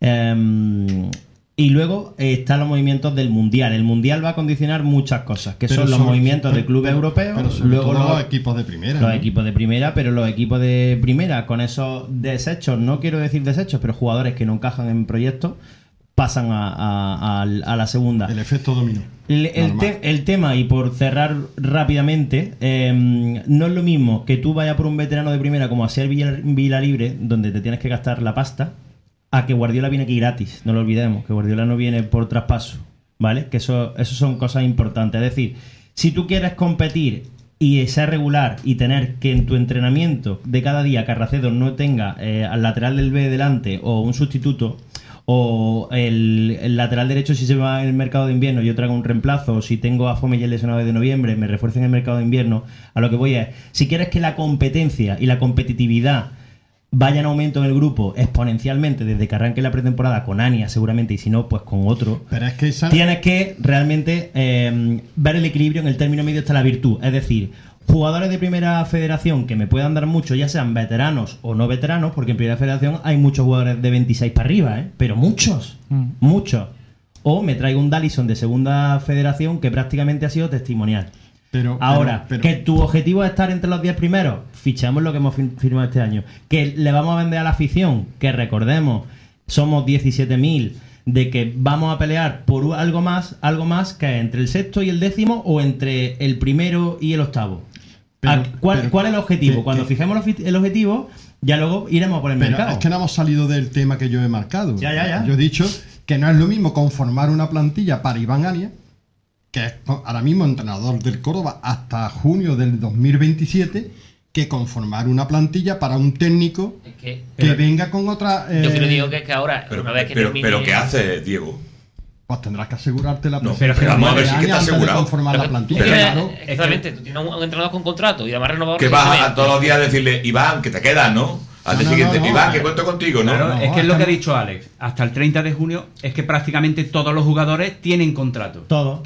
Y luego están los movimientos del Mundial. El Mundial va a condicionar muchas cosas, que son los movimientos de clubes europeos, luego los equipos de primera. Los equipos de primera, pero los equipos de primera con esos desechos, no quiero decir desechos, pero jugadores que no encajan en proyectos, pasan a la segunda. El efecto dominó. El tema, y por cerrar rápidamente, no es lo mismo que tú vayas por un veterano de primera como así el Vilalibre, donde te tienes que gastar la pasta, a que Guardiola viene aquí gratis. No lo olvidemos, que Guardiola no viene por traspaso, ¿vale? Que eso son cosas importantes. Es decir, si tú quieres competir y ser regular y tener que en tu entrenamiento de cada día Carracedo no tenga al lateral del B delante o un sustituto, o el lateral derecho si se va en el mercado de invierno yo traigo un reemplazo, o si tengo a Fomellé lesionado de noviembre me refuerzo en el mercado de invierno, a lo que voy es, si quieres que la competencia y la competitividad vaya en aumento en el grupo exponencialmente desde que arranque la pretemporada con Ania seguramente, y si no, pues con otro. Pero es que tienes que realmente ver el equilibrio. En el término medio está la virtud, es decir, jugadores de primera federación que me puedan dar mucho, ya sean veteranos o no veteranos, porque en primera federación hay muchos jugadores de 26 para arriba, pero muchos. O me traigo un Dallison de segunda federación que prácticamente ha sido testimonial. Pero que tu objetivo es estar entre los 10 primeros, fichamos lo que hemos firmado este año. Que le vamos a vender a la afición, que recordemos, somos 17.000, de que vamos a pelear por algo más que entre el sexto y el décimo, o entre el primero y el octavo. ¿Cuál es el objetivo? Cuando fijemos el objetivo, ya luego iremos por el mercado. Es que no hemos salido del tema que yo he marcado. Ya. Yo he dicho que no es lo mismo conformar una plantilla para Iván Ania, que es ahora mismo entrenador del Córdoba hasta junio del 2027, que conformar una plantilla para un técnico que venga con otra... Yo quiero digo que ahora... Pero ¿qué hace, Diego? Pues tendrás que asegurarte la plantilla. Pero vamos a ver si que está asegurado. Conformar la plantilla. Exactamente, tú tienes un entrenador con contrato y además renovador. Que vas a todos los días a decirle, Iván, que te quedas, ¿no? Al día siguiente, Iván, que cuento contigo, ¿no? Claro, es que es lo que ha dicho Alex. Hasta el 30 de junio es que prácticamente todos los jugadores tienen contrato. Todos.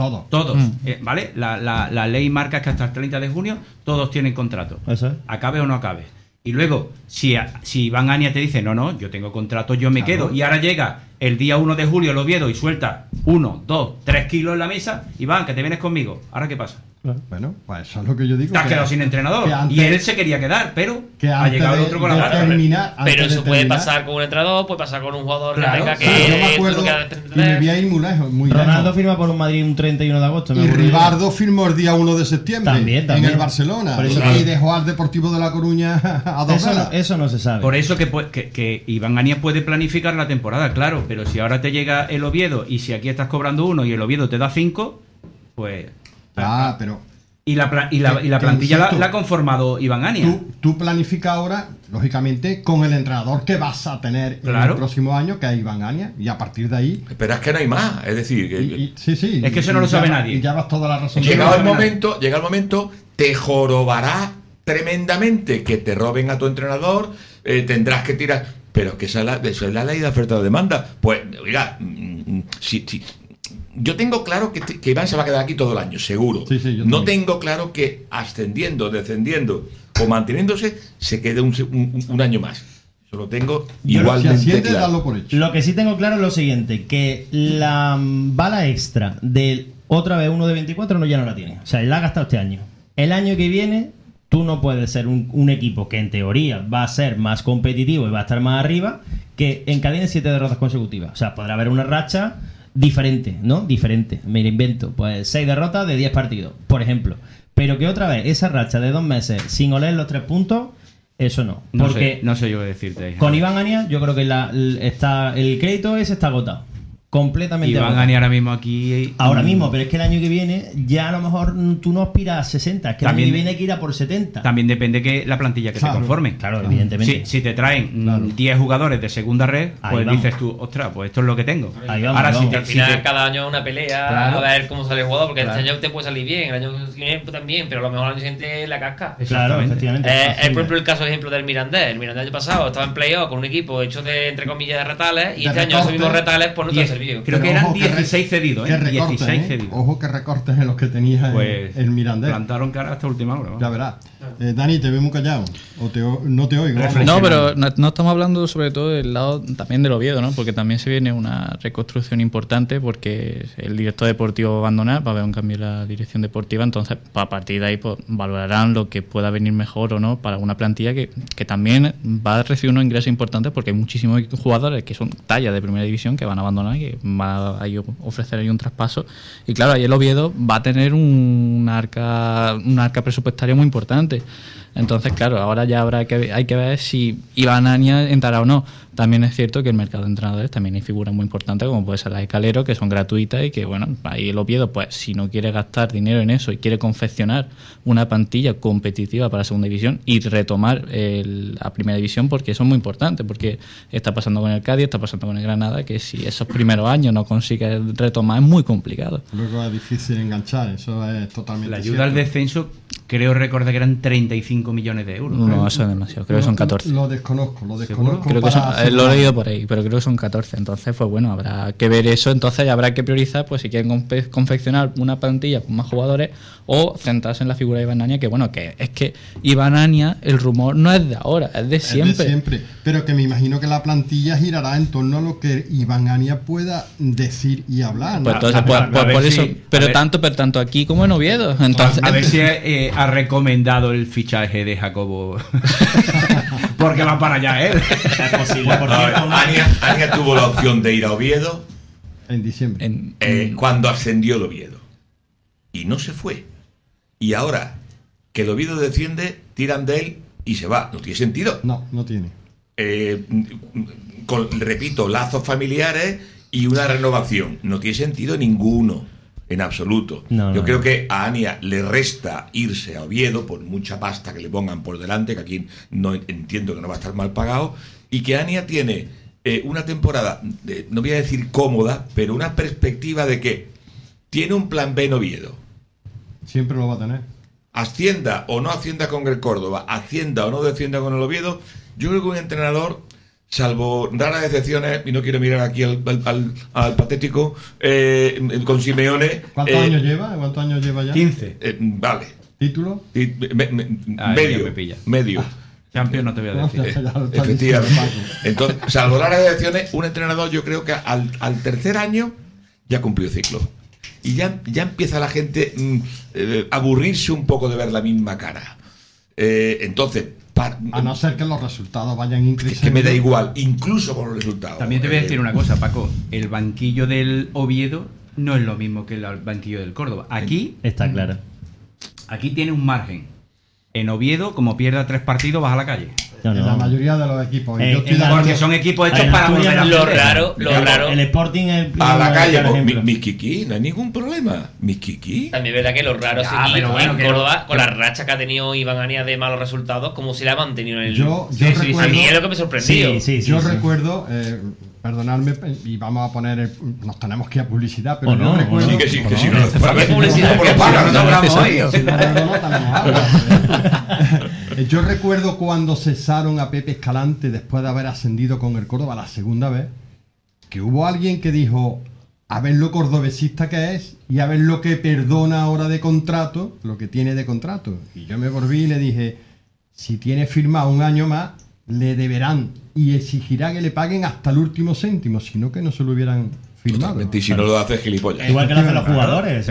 ¿Vale? La ley marca que hasta el 30 de junio todos tienen contrato. Eso es. Acabe o no acabe. Y luego, si Iván Ania te dice, no, yo tengo contrato, yo me quedo, y ahora llega el día 1 de julio el Oviedo y suelta 1, 2, 3 kilos en la mesa, Iván, que te vienes conmigo, ¿ahora qué pasa? Bueno, pues eso es lo que yo digo. Te has quedado sin entrenador. Y él se quería quedar, pero ha llegado el otro con la gana. Pero eso puede pasar con un entrenador, puede pasar con un jugador que tenga que... Yo me acuerdo, y me voy a ir muy lejos. Ronaldo firma por un Madrid un 31 de agosto. Y Rivaldo firmó el día 1 de septiembre también. En el Barcelona. Y dejó al Deportivo de La Coruña a 2 horas. Eso no se sabe. Por eso que Iván Ania puede planificar la temporada, claro. Pero si ahora te llega el Oviedo y si aquí estás cobrando 1 y el Oviedo te da 5, pues... pero... Y la plantilla la ha conformado Iván Ania. Tú planificas ahora, lógicamente, con el entrenador que vas a tener en el próximo año, que es Iván Ania, y a partir de ahí... Pero es que no hay más, es decir... sí. Es que eso no lo sabe nadie. Y ya vas toda la razón. Llega el momento, te jorobará tremendamente que te roben a tu entrenador, tendrás que tirar... Pero es que eso es la ley de oferta y demanda. Pues, oiga, sí. Yo tengo claro que Iván se va a quedar aquí todo el año, seguro. No tengo claro que ascendiendo, descendiendo o manteniéndose se quede un año más. Eso lo tengo igualmente claro. Por hecho. Lo que sí tengo claro es lo siguiente, que la bala extra de otra vez uno de 24 ya no la tiene. O sea, él la ha gastado este año. El año que viene tú no puedes ser un equipo que en teoría va a ser más competitivo y va a estar más arriba, que encadene 7 derrotas consecutivas. O sea, podrá haber una racha... Diferente, me lo invento, pues 6 derrotas de 10 partidos, por ejemplo, pero que otra vez esa racha de 2 meses sin oler los 3 puntos, eso no, porque no sé yo qué decirte. Con Iván Ania yo creo que el crédito ese está agotado, completamente Iván Ania ahora mismo aquí... Ahora mismo, pero es que el año que viene ya a lo mejor tú no aspiras a 60, es que también, el año que viene hay que ir a por 70. También depende que la plantilla que te conforme. Claro, evidentemente. Si te traen 10 jugadores de segunda red, pues dices tú, ostras, pues esto es lo que tengo. Ahora si al final cada año una pelea, a ver cómo sale el jugador, porque este año te puede salir bien, el año que viene también, pero a lo mejor el año siguiente la casca. Claro, efectivamente. Por ejemplo, el caso ejemplo del Mirandés. El Mirandés el año pasado estaba en playoff con un equipo hecho de, entre comillas, de retales, y este año esos mismos retales pues no te han servido. Creo que eran 16 cedidos, ¿eh? 16 cedidos. Ojo que recortes en los que tenías pues el Mirandés. Plantaron cara hasta última hora. Ya verás. Dani, te veo muy callado. No te oigo. No, pero no estamos hablando sobre todo del lado también del Oviedo, ¿no? Porque también se viene una reconstrucción importante porque el director deportivo va a abandonar, va a haber un cambio en la dirección deportiva, entonces a partir de ahí pues, valorarán lo que pueda venir mejor o no para una plantilla que también va a recibir unos ingresos importantes porque hay muchísimos jugadores que son tallas de primera división que van a abandonar y que van a ofrecer ahí un traspaso. Y claro, ahí el Oviedo va a tener un arca presupuestaria muy importante. Entonces, claro, ahora ya hay que ver si Iván Ania entrará o no. También es cierto que el mercado de entrenadores también hay figuras muy importantes, como puede ser las Escalero, que son gratuitas y que, bueno, ahí el Oviedo, pues si no quiere gastar dinero en eso y quiere confeccionar una plantilla competitiva para la segunda división y retomar la primera división, porque eso es muy importante, porque está pasando con el Cádiz, está pasando con el Granada, que si esos primeros años no consigue retomar es muy complicado. Luego es difícil enganchar, eso es totalmente la ayuda al descenso, creo recordar que eran 35 5 millones de euros. No, eso es demasiado, creo que son 14. Lo desconozco. Creo que lo he leído por ahí, pero creo que son 14. Entonces, pues bueno, habrá que ver eso. Entonces habrá que priorizar, pues si quieren confeccionar una plantilla con más jugadores o centrarse en la figura de Iván Ania, que bueno, que es que Iván Ania, el rumor no es de ahora, es de siempre. Pero que me imagino que la plantilla girará en torno a lo que Iván Ania pueda decir y hablar, ¿no? Pues entonces, por eso, pero tanto aquí como en Oviedo. Entonces, a ver si ha recomendado el fichaje de Jacobo. Porque va para allá él. Es posible, por cierto. Ania tuvo la opción de ir a Oviedo en diciembre. Cuando ascendió el Oviedo. Y no se fue. Y ahora que el Oviedo desciende, tiran de él y se va. No tiene sentido. No tiene. Repito, lazos familiares y una renovación. No tiene sentido ninguno. En absoluto. Yo creo que a Ania le resta irse a Oviedo por mucha pasta que le pongan por delante, que aquí no entiendo que no va a estar mal pagado, y que Ania tiene una temporada, no voy a decir cómoda, pero una perspectiva de que tiene un plan B en Oviedo. Siempre lo va a tener. Ascienda o no ascienda con el Córdoba, ascienda o no descienda con el Oviedo, yo creo que un entrenador, salvo raras excepciones, y no quiero mirar aquí al patético, con Simeone. ¿Cuántos años lleva? ¿Cuántos años lleva ya? 15. Vale. ¿Título? Medio. Champion no te voy a decir. Efectivamente. Entonces, salvo raras excepciones, un entrenador yo creo que al tercer año ya cumplió ciclo. Y ya empieza la gente a aburrirse un poco de ver la misma cara. Entonces, a no ser que los resultados vayan increíbles. Que me da igual, incluso con los resultados. También te voy a decir una cosa, Paco. El banquillo del Oviedo no es lo mismo que el banquillo del Córdoba. Aquí está claro. Aquí tiene un margen. En Oviedo, como pierda 3 partidos, vas a la calle. En la mayoría de los equipos. Porque son equipos hechos para volver a lo raro. El Sporting a la calle con mis Kiki, no hay ningún problema. Mis Kiki. También es verdad que lo raro es que en Córdoba, con la racha que ha tenido Iván Ania de malos resultados, como si la ha mantenido en el. A mí es lo que me sorprendió. Yo recuerdo. Perdonadme, y vamos a poner nos tenemos que ir a publicidad, pero no recuerdo. Sí, que sí, no. ¿Para qué publicidad? Yo recuerdo cuando cesaron a Pepe Escalante después de haber ascendido con el Córdoba la segunda vez, que hubo alguien que dijo, a ver lo cordobesista que es y a ver lo que perdona ahora de contrato, lo que tiene de contrato. Y yo me volví y le dije, si tiene firmado un año más, le deberán y exigirá que le paguen hasta el último céntimo, sino que no se lo hubieran firmado. Totalmente, y si no lo haces, gilipollas. Igual que lo hacen los jugadores.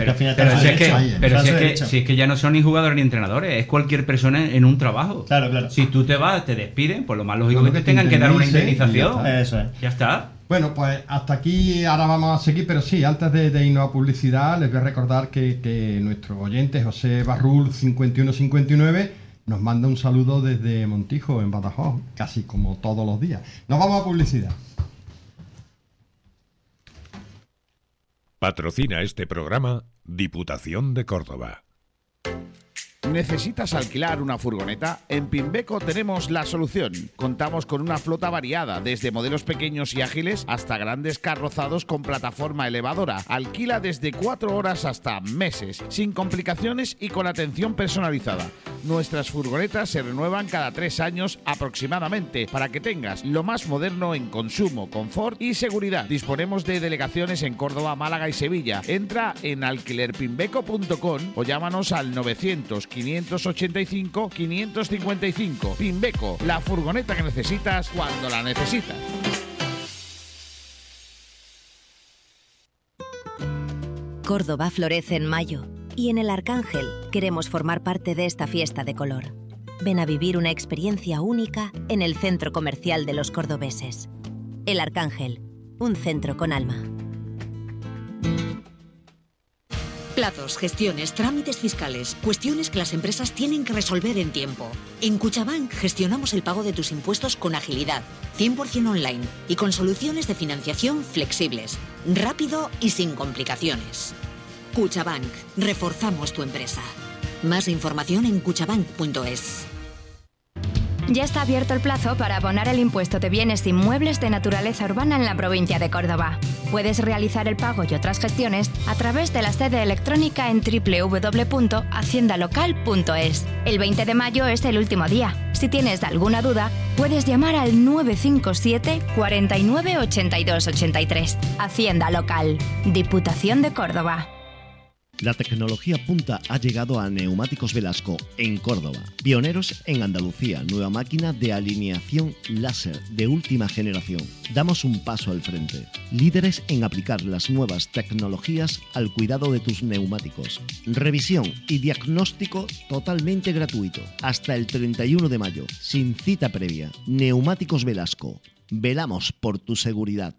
Si es que ya no son ni jugadores ni entrenadores, es cualquier persona en un trabajo. Claro. Si tú te vas, te despiden, pues lo más lógico que te tengan que dar una indemnización. Eso es. Ya está. Bueno, pues hasta aquí ahora vamos a seguir, pero sí, antes de irnos a publicidad, les voy a recordar que nuestro oyente, José Barrul 5159, nos manda un saludo desde Montijo, en Badajoz, casi como todos los días. Nos vamos a publicidad. Patrocina este programa Diputación de Córdoba. ¿Necesitas alquilar una furgoneta? En Pimbeco tenemos la solución. Contamos con una flota variada, desde modelos pequeños y ágiles hasta grandes carrozados con plataforma elevadora. Alquila desde 4 horas hasta meses, sin complicaciones y con atención personalizada. Nuestras furgonetas se renuevan cada 3 años aproximadamente, para que tengas lo más moderno en consumo, confort y seguridad. Disponemos de delegaciones en Córdoba, Málaga y Sevilla. Entra en alquilerpimbeco.com o llámanos al 900-585-555. Pimbeco, la furgoneta que necesitas cuando la necesitas. Córdoba florece en mayo y en el Arcángel queremos formar parte de esta fiesta de color. Ven a vivir una experiencia única en el centro comercial de los cordobeses. El Arcángel, un centro con alma. Plazos, gestiones, trámites fiscales, cuestiones que las empresas tienen que resolver en tiempo. En Cuchabank gestionamos el pago de tus impuestos con agilidad, 100% online y con soluciones de financiación flexibles, rápido y sin complicaciones. Cuchabank, reforzamos tu empresa. Más información en cuchabank.es. Ya está abierto el plazo para abonar el impuesto de bienes inmuebles de naturaleza urbana en la provincia de Córdoba. Puedes realizar el pago y otras gestiones a través de la sede electrónica en www.haciendalocal.es. El 20 de mayo es el último día. Si tienes alguna duda, puedes llamar al 957 49 82 83. Hacienda Local, Diputación de Córdoba. La tecnología punta ha llegado a Neumáticos Velasco, en Córdoba. Pioneros en Andalucía, nueva máquina de alineación láser de última generación. Damos un paso al frente. Líderes en aplicar las nuevas tecnologías al cuidado de tus neumáticos. Revisión y diagnóstico totalmente gratuito. Hasta el 31 de mayo, sin cita previa. Neumáticos Velasco. Velamos por tu seguridad.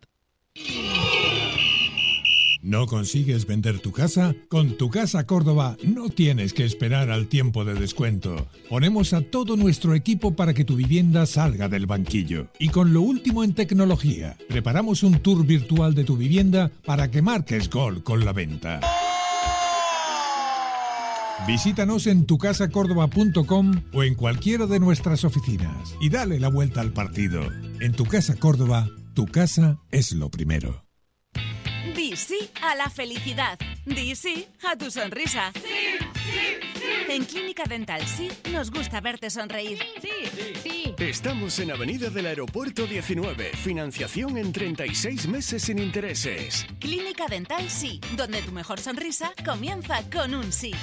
¿No consigues vender tu casa? Con Tu Casa Córdoba no tienes que esperar al tiempo de descuento. Ponemos a todo nuestro equipo para que tu vivienda salga del banquillo. Y con lo último en tecnología, preparamos un tour virtual de tu vivienda para que marques gol con la venta. Visítanos en tucasacórdoba.com o en cualquiera de nuestras oficinas y dale la vuelta al partido. En Tu Casa Córdoba, tu casa es lo primero. Di sí a la felicidad. Di sí a tu sonrisa. Sí, sí, sí. En Clínica Dental Sí nos gusta verte sonreír. Sí, sí, sí. Estamos en Avenida del Aeropuerto 19. Financiación en 36 meses sin intereses. Clínica Dental Sí, donde tu mejor sonrisa comienza con un sí.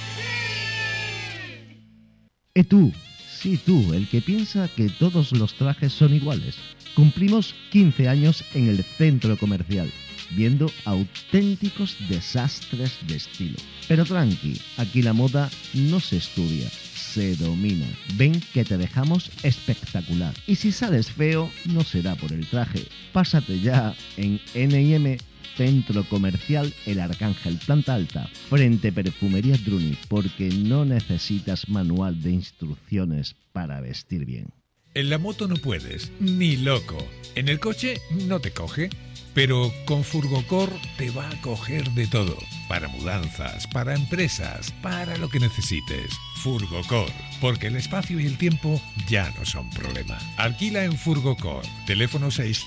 Tú, sí tú, el que piensa que todos los trajes son iguales. Cumplimos 15 años en el centro comercial, viendo auténticos desastres de estilo. Pero tranqui, aquí la moda no se estudia, se domina. Ven que te dejamos espectacular. Y si sales feo, no será por el traje. Pásate ya en N&M Centro Comercial El Arcángel, planta alta, frente Perfumería Druni, porque no necesitas manual de instrucciones para vestir bien. En la moto no puedes, ni loco. En el coche no te coge. Pero con Furgocor te va a coger de todo. Para mudanzas, para empresas, para lo que necesites. Furgocor, porque el espacio y el tiempo ya no son problema. Alquila en Furgocor. Teléfono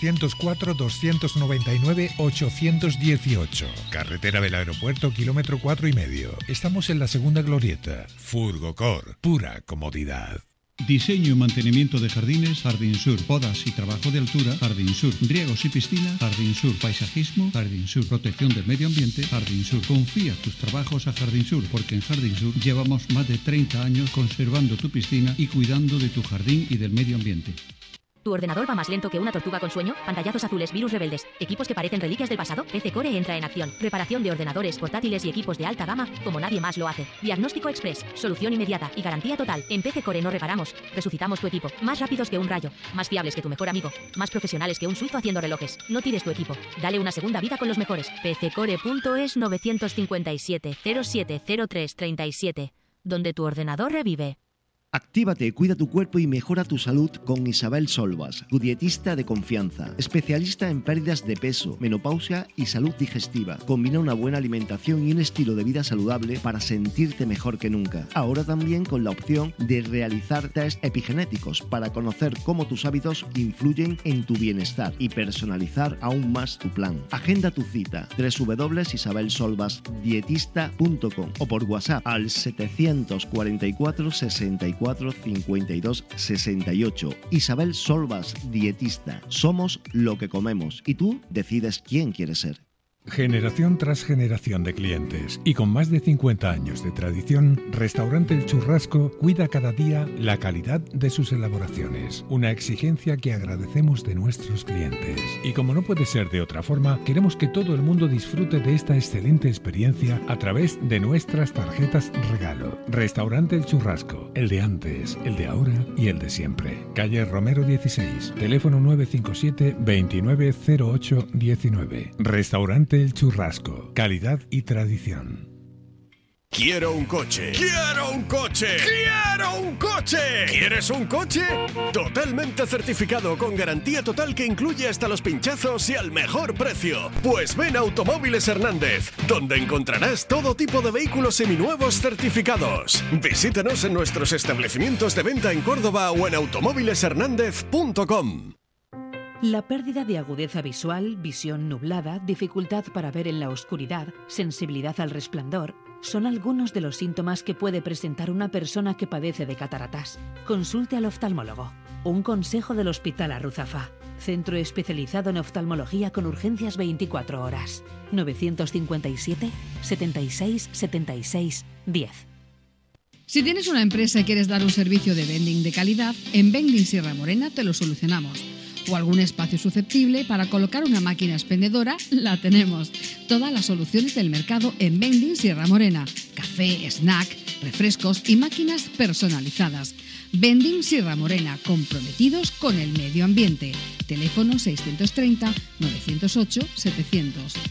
604-299-818. Carretera del Aeropuerto, kilómetro 4,5. Estamos en la segunda glorieta. Furgocor, pura comodidad. Diseño y mantenimiento de jardines, Jardín Sur, podas y trabajo de altura, Jardín Sur, riegos y piscina, Jardín Sur, paisajismo, Jardín Sur, protección del medio ambiente, Jardín Sur. Confía tus trabajos a Jardín Sur, porque en Jardín Sur llevamos más de 30 años conservando tu piscina y cuidando de tu jardín y del medio ambiente. ¿Tu ordenador va más lento que una tortuga con sueño? Pantallazos azules, virus rebeldes, equipos que parecen reliquias del pasado. PC Core entra en acción. Reparación de ordenadores, portátiles y equipos de alta gama como nadie más lo hace. Diagnóstico express, solución inmediata y garantía total. En PC Core no reparamos, resucitamos tu equipo. Más rápidos que un rayo, más fiables que tu mejor amigo, más profesionales que un suizo haciendo relojes. No tires tu equipo, dale una segunda vida con los mejores. pccore.es 957 0703 37, donde tu ordenador revive. Actívate, cuida tu cuerpo y mejora tu salud con Isabel Solvas, tu dietista de confianza, especialista en pérdidas de peso, menopausia y salud digestiva. Combina una buena alimentación y un estilo de vida saludable para sentirte mejor que nunca. Ahora también con la opción de realizar test epigenéticos para conocer cómo tus hábitos influyen en tu bienestar y personalizar aún más tu plan. Agenda tu cita www.isabelsolvasdietista.com o por WhatsApp al 744 64 52 68. Isabel Solvas, dietista. Somos lo que comemos y tú decides quién quieres ser. Generación tras generación de clientes y con más de 50 años de tradición, Restaurante El Churrasco cuida cada día la calidad de sus elaboraciones, una exigencia que agradecemos de nuestros clientes. Y como no puede ser de otra forma, queremos que todo el mundo disfrute de esta excelente experiencia a través de nuestras tarjetas regalo. Restaurante El Churrasco, el de antes, el de ahora y el de siempre. Calle Romero 16, teléfono 957 290819. Restaurante El Churrasco, calidad y tradición. Quiero un coche. ¡Quiero un coche! ¡Quiero un coche! ¿Quieres un coche? Totalmente certificado, con garantía total que incluye hasta los pinchazos y al mejor precio. Pues ven a Automóviles Hernández, donde encontrarás todo tipo de vehículos seminuevos certificados. Visítanos en nuestros establecimientos de venta en Córdoba o en automóvileshernandez.com. La pérdida de agudeza visual, visión nublada, dificultad para ver en la oscuridad, sensibilidad al resplandor, son algunos de los síntomas que puede presentar una persona que padece de cataratas. Consulte al oftalmólogo. Un consejo del Hospital Arruzafa. Centro especializado en oftalmología con urgencias 24 horas. 957 76 76 10. Si tienes una empresa y quieres dar un servicio de vending de calidad, en Vending Sierra Morena te lo solucionamos. O algún espacio susceptible para colocar una máquina expendedora, la tenemos. Todas las soluciones del mercado en Vending Sierra Morena. Café, snack, refrescos y máquinas personalizadas. Vending Sierra Morena, comprometidos con el medio ambiente. Teléfono 630-908-700.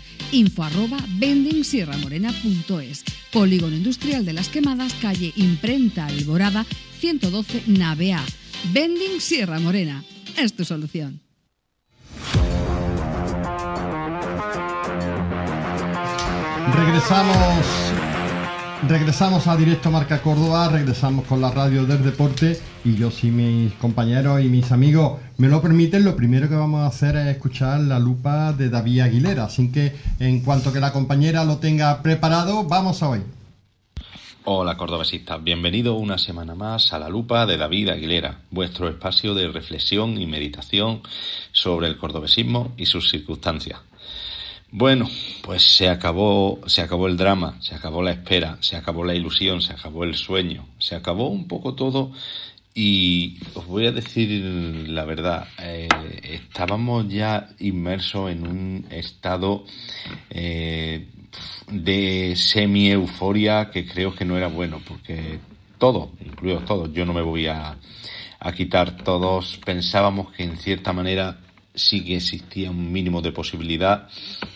info@vendingsierramorena.es. Polígono Industrial de las Quemadas, calle Imprenta Alborada, 112 Nave A. Vending Sierra Morena. Es tu solución. Regresamos a Directo Marca Córdoba, regresamos con la radio del deporte y yo, si mis compañeros y mis amigos me lo permiten, lo primero que vamos a hacer es escuchar la lupa de David Aguilera, así que en cuanto que la compañera lo tenga preparado, vamos a oír. Hola cordobesistas, bienvenido una semana más a la lupa de David Aguilera, vuestro espacio de reflexión y meditación sobre el cordobesismo y sus circunstancias. Bueno, pues se acabó el drama, se acabó la espera, se acabó la ilusión, se acabó el sueño, se acabó un poco todo y os voy a decir la verdad, estábamos ya inmersos en un estado de semi-euforia que creo que no era bueno, porque todos, incluidos todos, yo no me voy a quitar, todos pensábamos que en cierta manera sí que existía un mínimo de posibilidad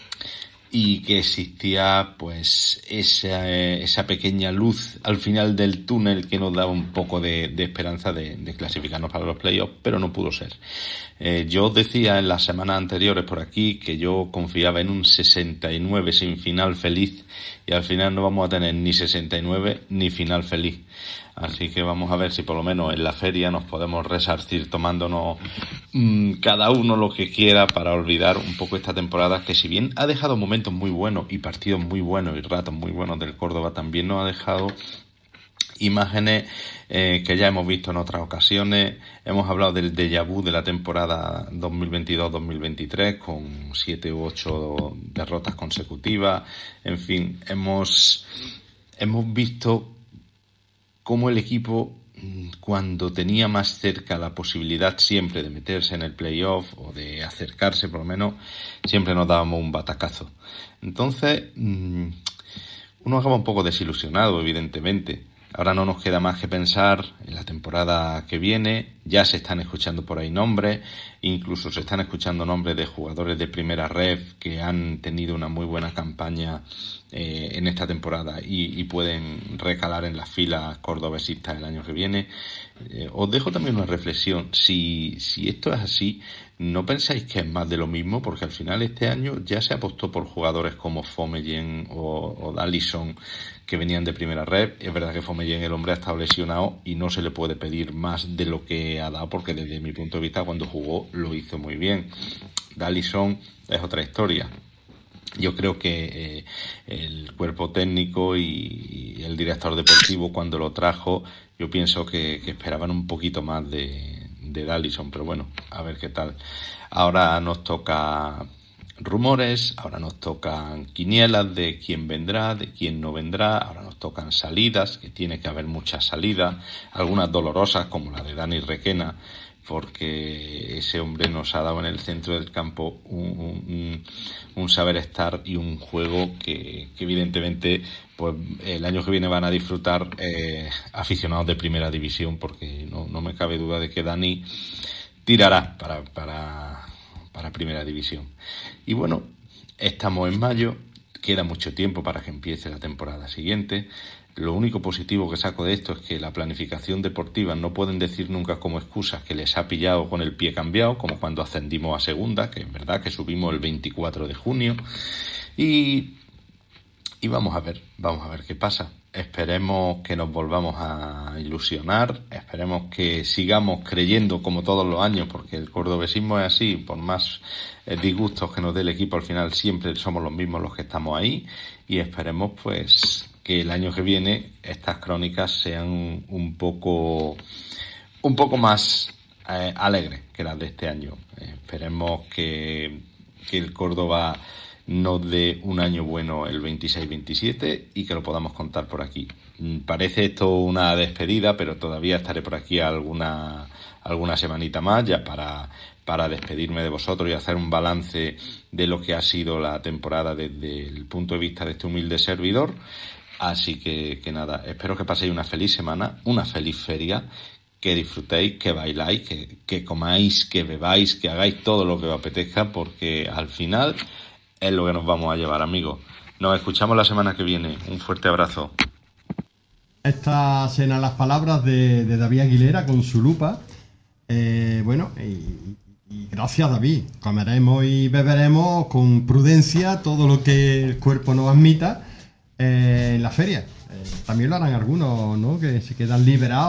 y que existía pues esa pequeña luz al final del túnel que nos daba un poco de esperanza de clasificarnos para los playoffs, pero no pudo ser. Yo decía en las semanas anteriores por aquí que yo confiaba en un 69 sin final feliz y al final no vamos a tener ni 69 ni final feliz. Así que vamos a ver si por lo menos en la feria nos podemos resarcir tomándonos cada uno lo que quiera para olvidar un poco esta temporada que, si bien ha dejado momentos muy buenos y partidos muy buenos y ratos muy buenos del Córdoba, también nos ha dejado imágenes que ya hemos visto en otras ocasiones. Hemos hablado del déjà vu de la temporada 2022-2023 con 7 u 8 derrotas consecutivas. En fin, hemos visto cómo el equipo, cuando tenía más cerca la posibilidad siempre de meterse en el playoff o de acercarse por lo menos, siempre nos dábamos un batacazo. Entonces, uno acaba un poco desilusionado, evidentemente. Ahora no nos queda más que pensar en la temporada que viene. Ya se están escuchando por ahí nombres, incluso se están escuchando nombres de jugadores de primera red que han tenido una muy buena campaña en esta temporada y pueden recalar en las filas cordobesistas el año que viene. Os dejo también una reflexión. Si esto es así, ¿no pensáis que es más de lo mismo? Porque al final este año ya se apostó por jugadores como Fomeyen o Dallison, que venían de primera red. Es verdad que Fomeyen, el hombre, ha estado lesionado y no se le puede pedir más de lo que ha dado, porque desde mi punto de vista cuando jugó lo hizo muy bien. Dallison es otra historia. Yo creo que el cuerpo técnico y el director deportivo, cuando lo trajo, yo pienso que esperaban un poquito más de Dallison, pero bueno, a ver qué tal. Ahora nos toca rumores, ahora nos tocan quinielas de quién vendrá, de quién no vendrá, ahora nos tocan salidas, que tiene que haber muchas salidas, algunas dolorosas como la de Dani Requena, porque ese hombre nos ha dado en el centro del campo un saber estar y un juego que evidentemente pues el año que viene van a disfrutar aficionados de primera división, porque no me cabe duda de que Dani tirará para primera división. Y bueno, estamos en mayo, queda mucho tiempo para que empiece la temporada siguiente. Lo único positivo que saco de esto es que la planificación deportiva no pueden decir nunca como excusa que les ha pillado con el pie cambiado, como cuando ascendimos a segunda, que es verdad que subimos el 24 de junio. Y vamos a ver qué pasa. Esperemos que nos volvamos a ilusionar, esperemos que sigamos creyendo como todos los años, porque el cordobesismo es así, por más disgustos que nos dé el equipo, al final siempre somos los mismos los que estamos ahí, y esperemos pues que el año que viene estas crónicas sean un poco más alegres que las de este año. Esperemos que el Córdoba nos dé un año bueno el 26-27 y que lo podamos contar por aquí. Parece esto una despedida, pero todavía estaré por aquí alguna semanita más ya para despedirme de vosotros y hacer un balance de lo que ha sido la temporada desde el punto de vista de este humilde servidor. Así que nada, espero que paséis una feliz semana, una feliz feria, que disfrutéis, que bailáis, que comáis, que bebáis, que hagáis todo lo que os apetezca, porque al final es lo que nos vamos a llevar, amigos. Nos escuchamos la semana que viene. Un fuerte abrazo. Estas serán las palabras de David Aguilera con su lupa. Y gracias, David. Comeremos y beberemos con prudencia todo lo que el cuerpo nos admita en la feria. También lo harán algunos, ¿no?, que se quedan liberados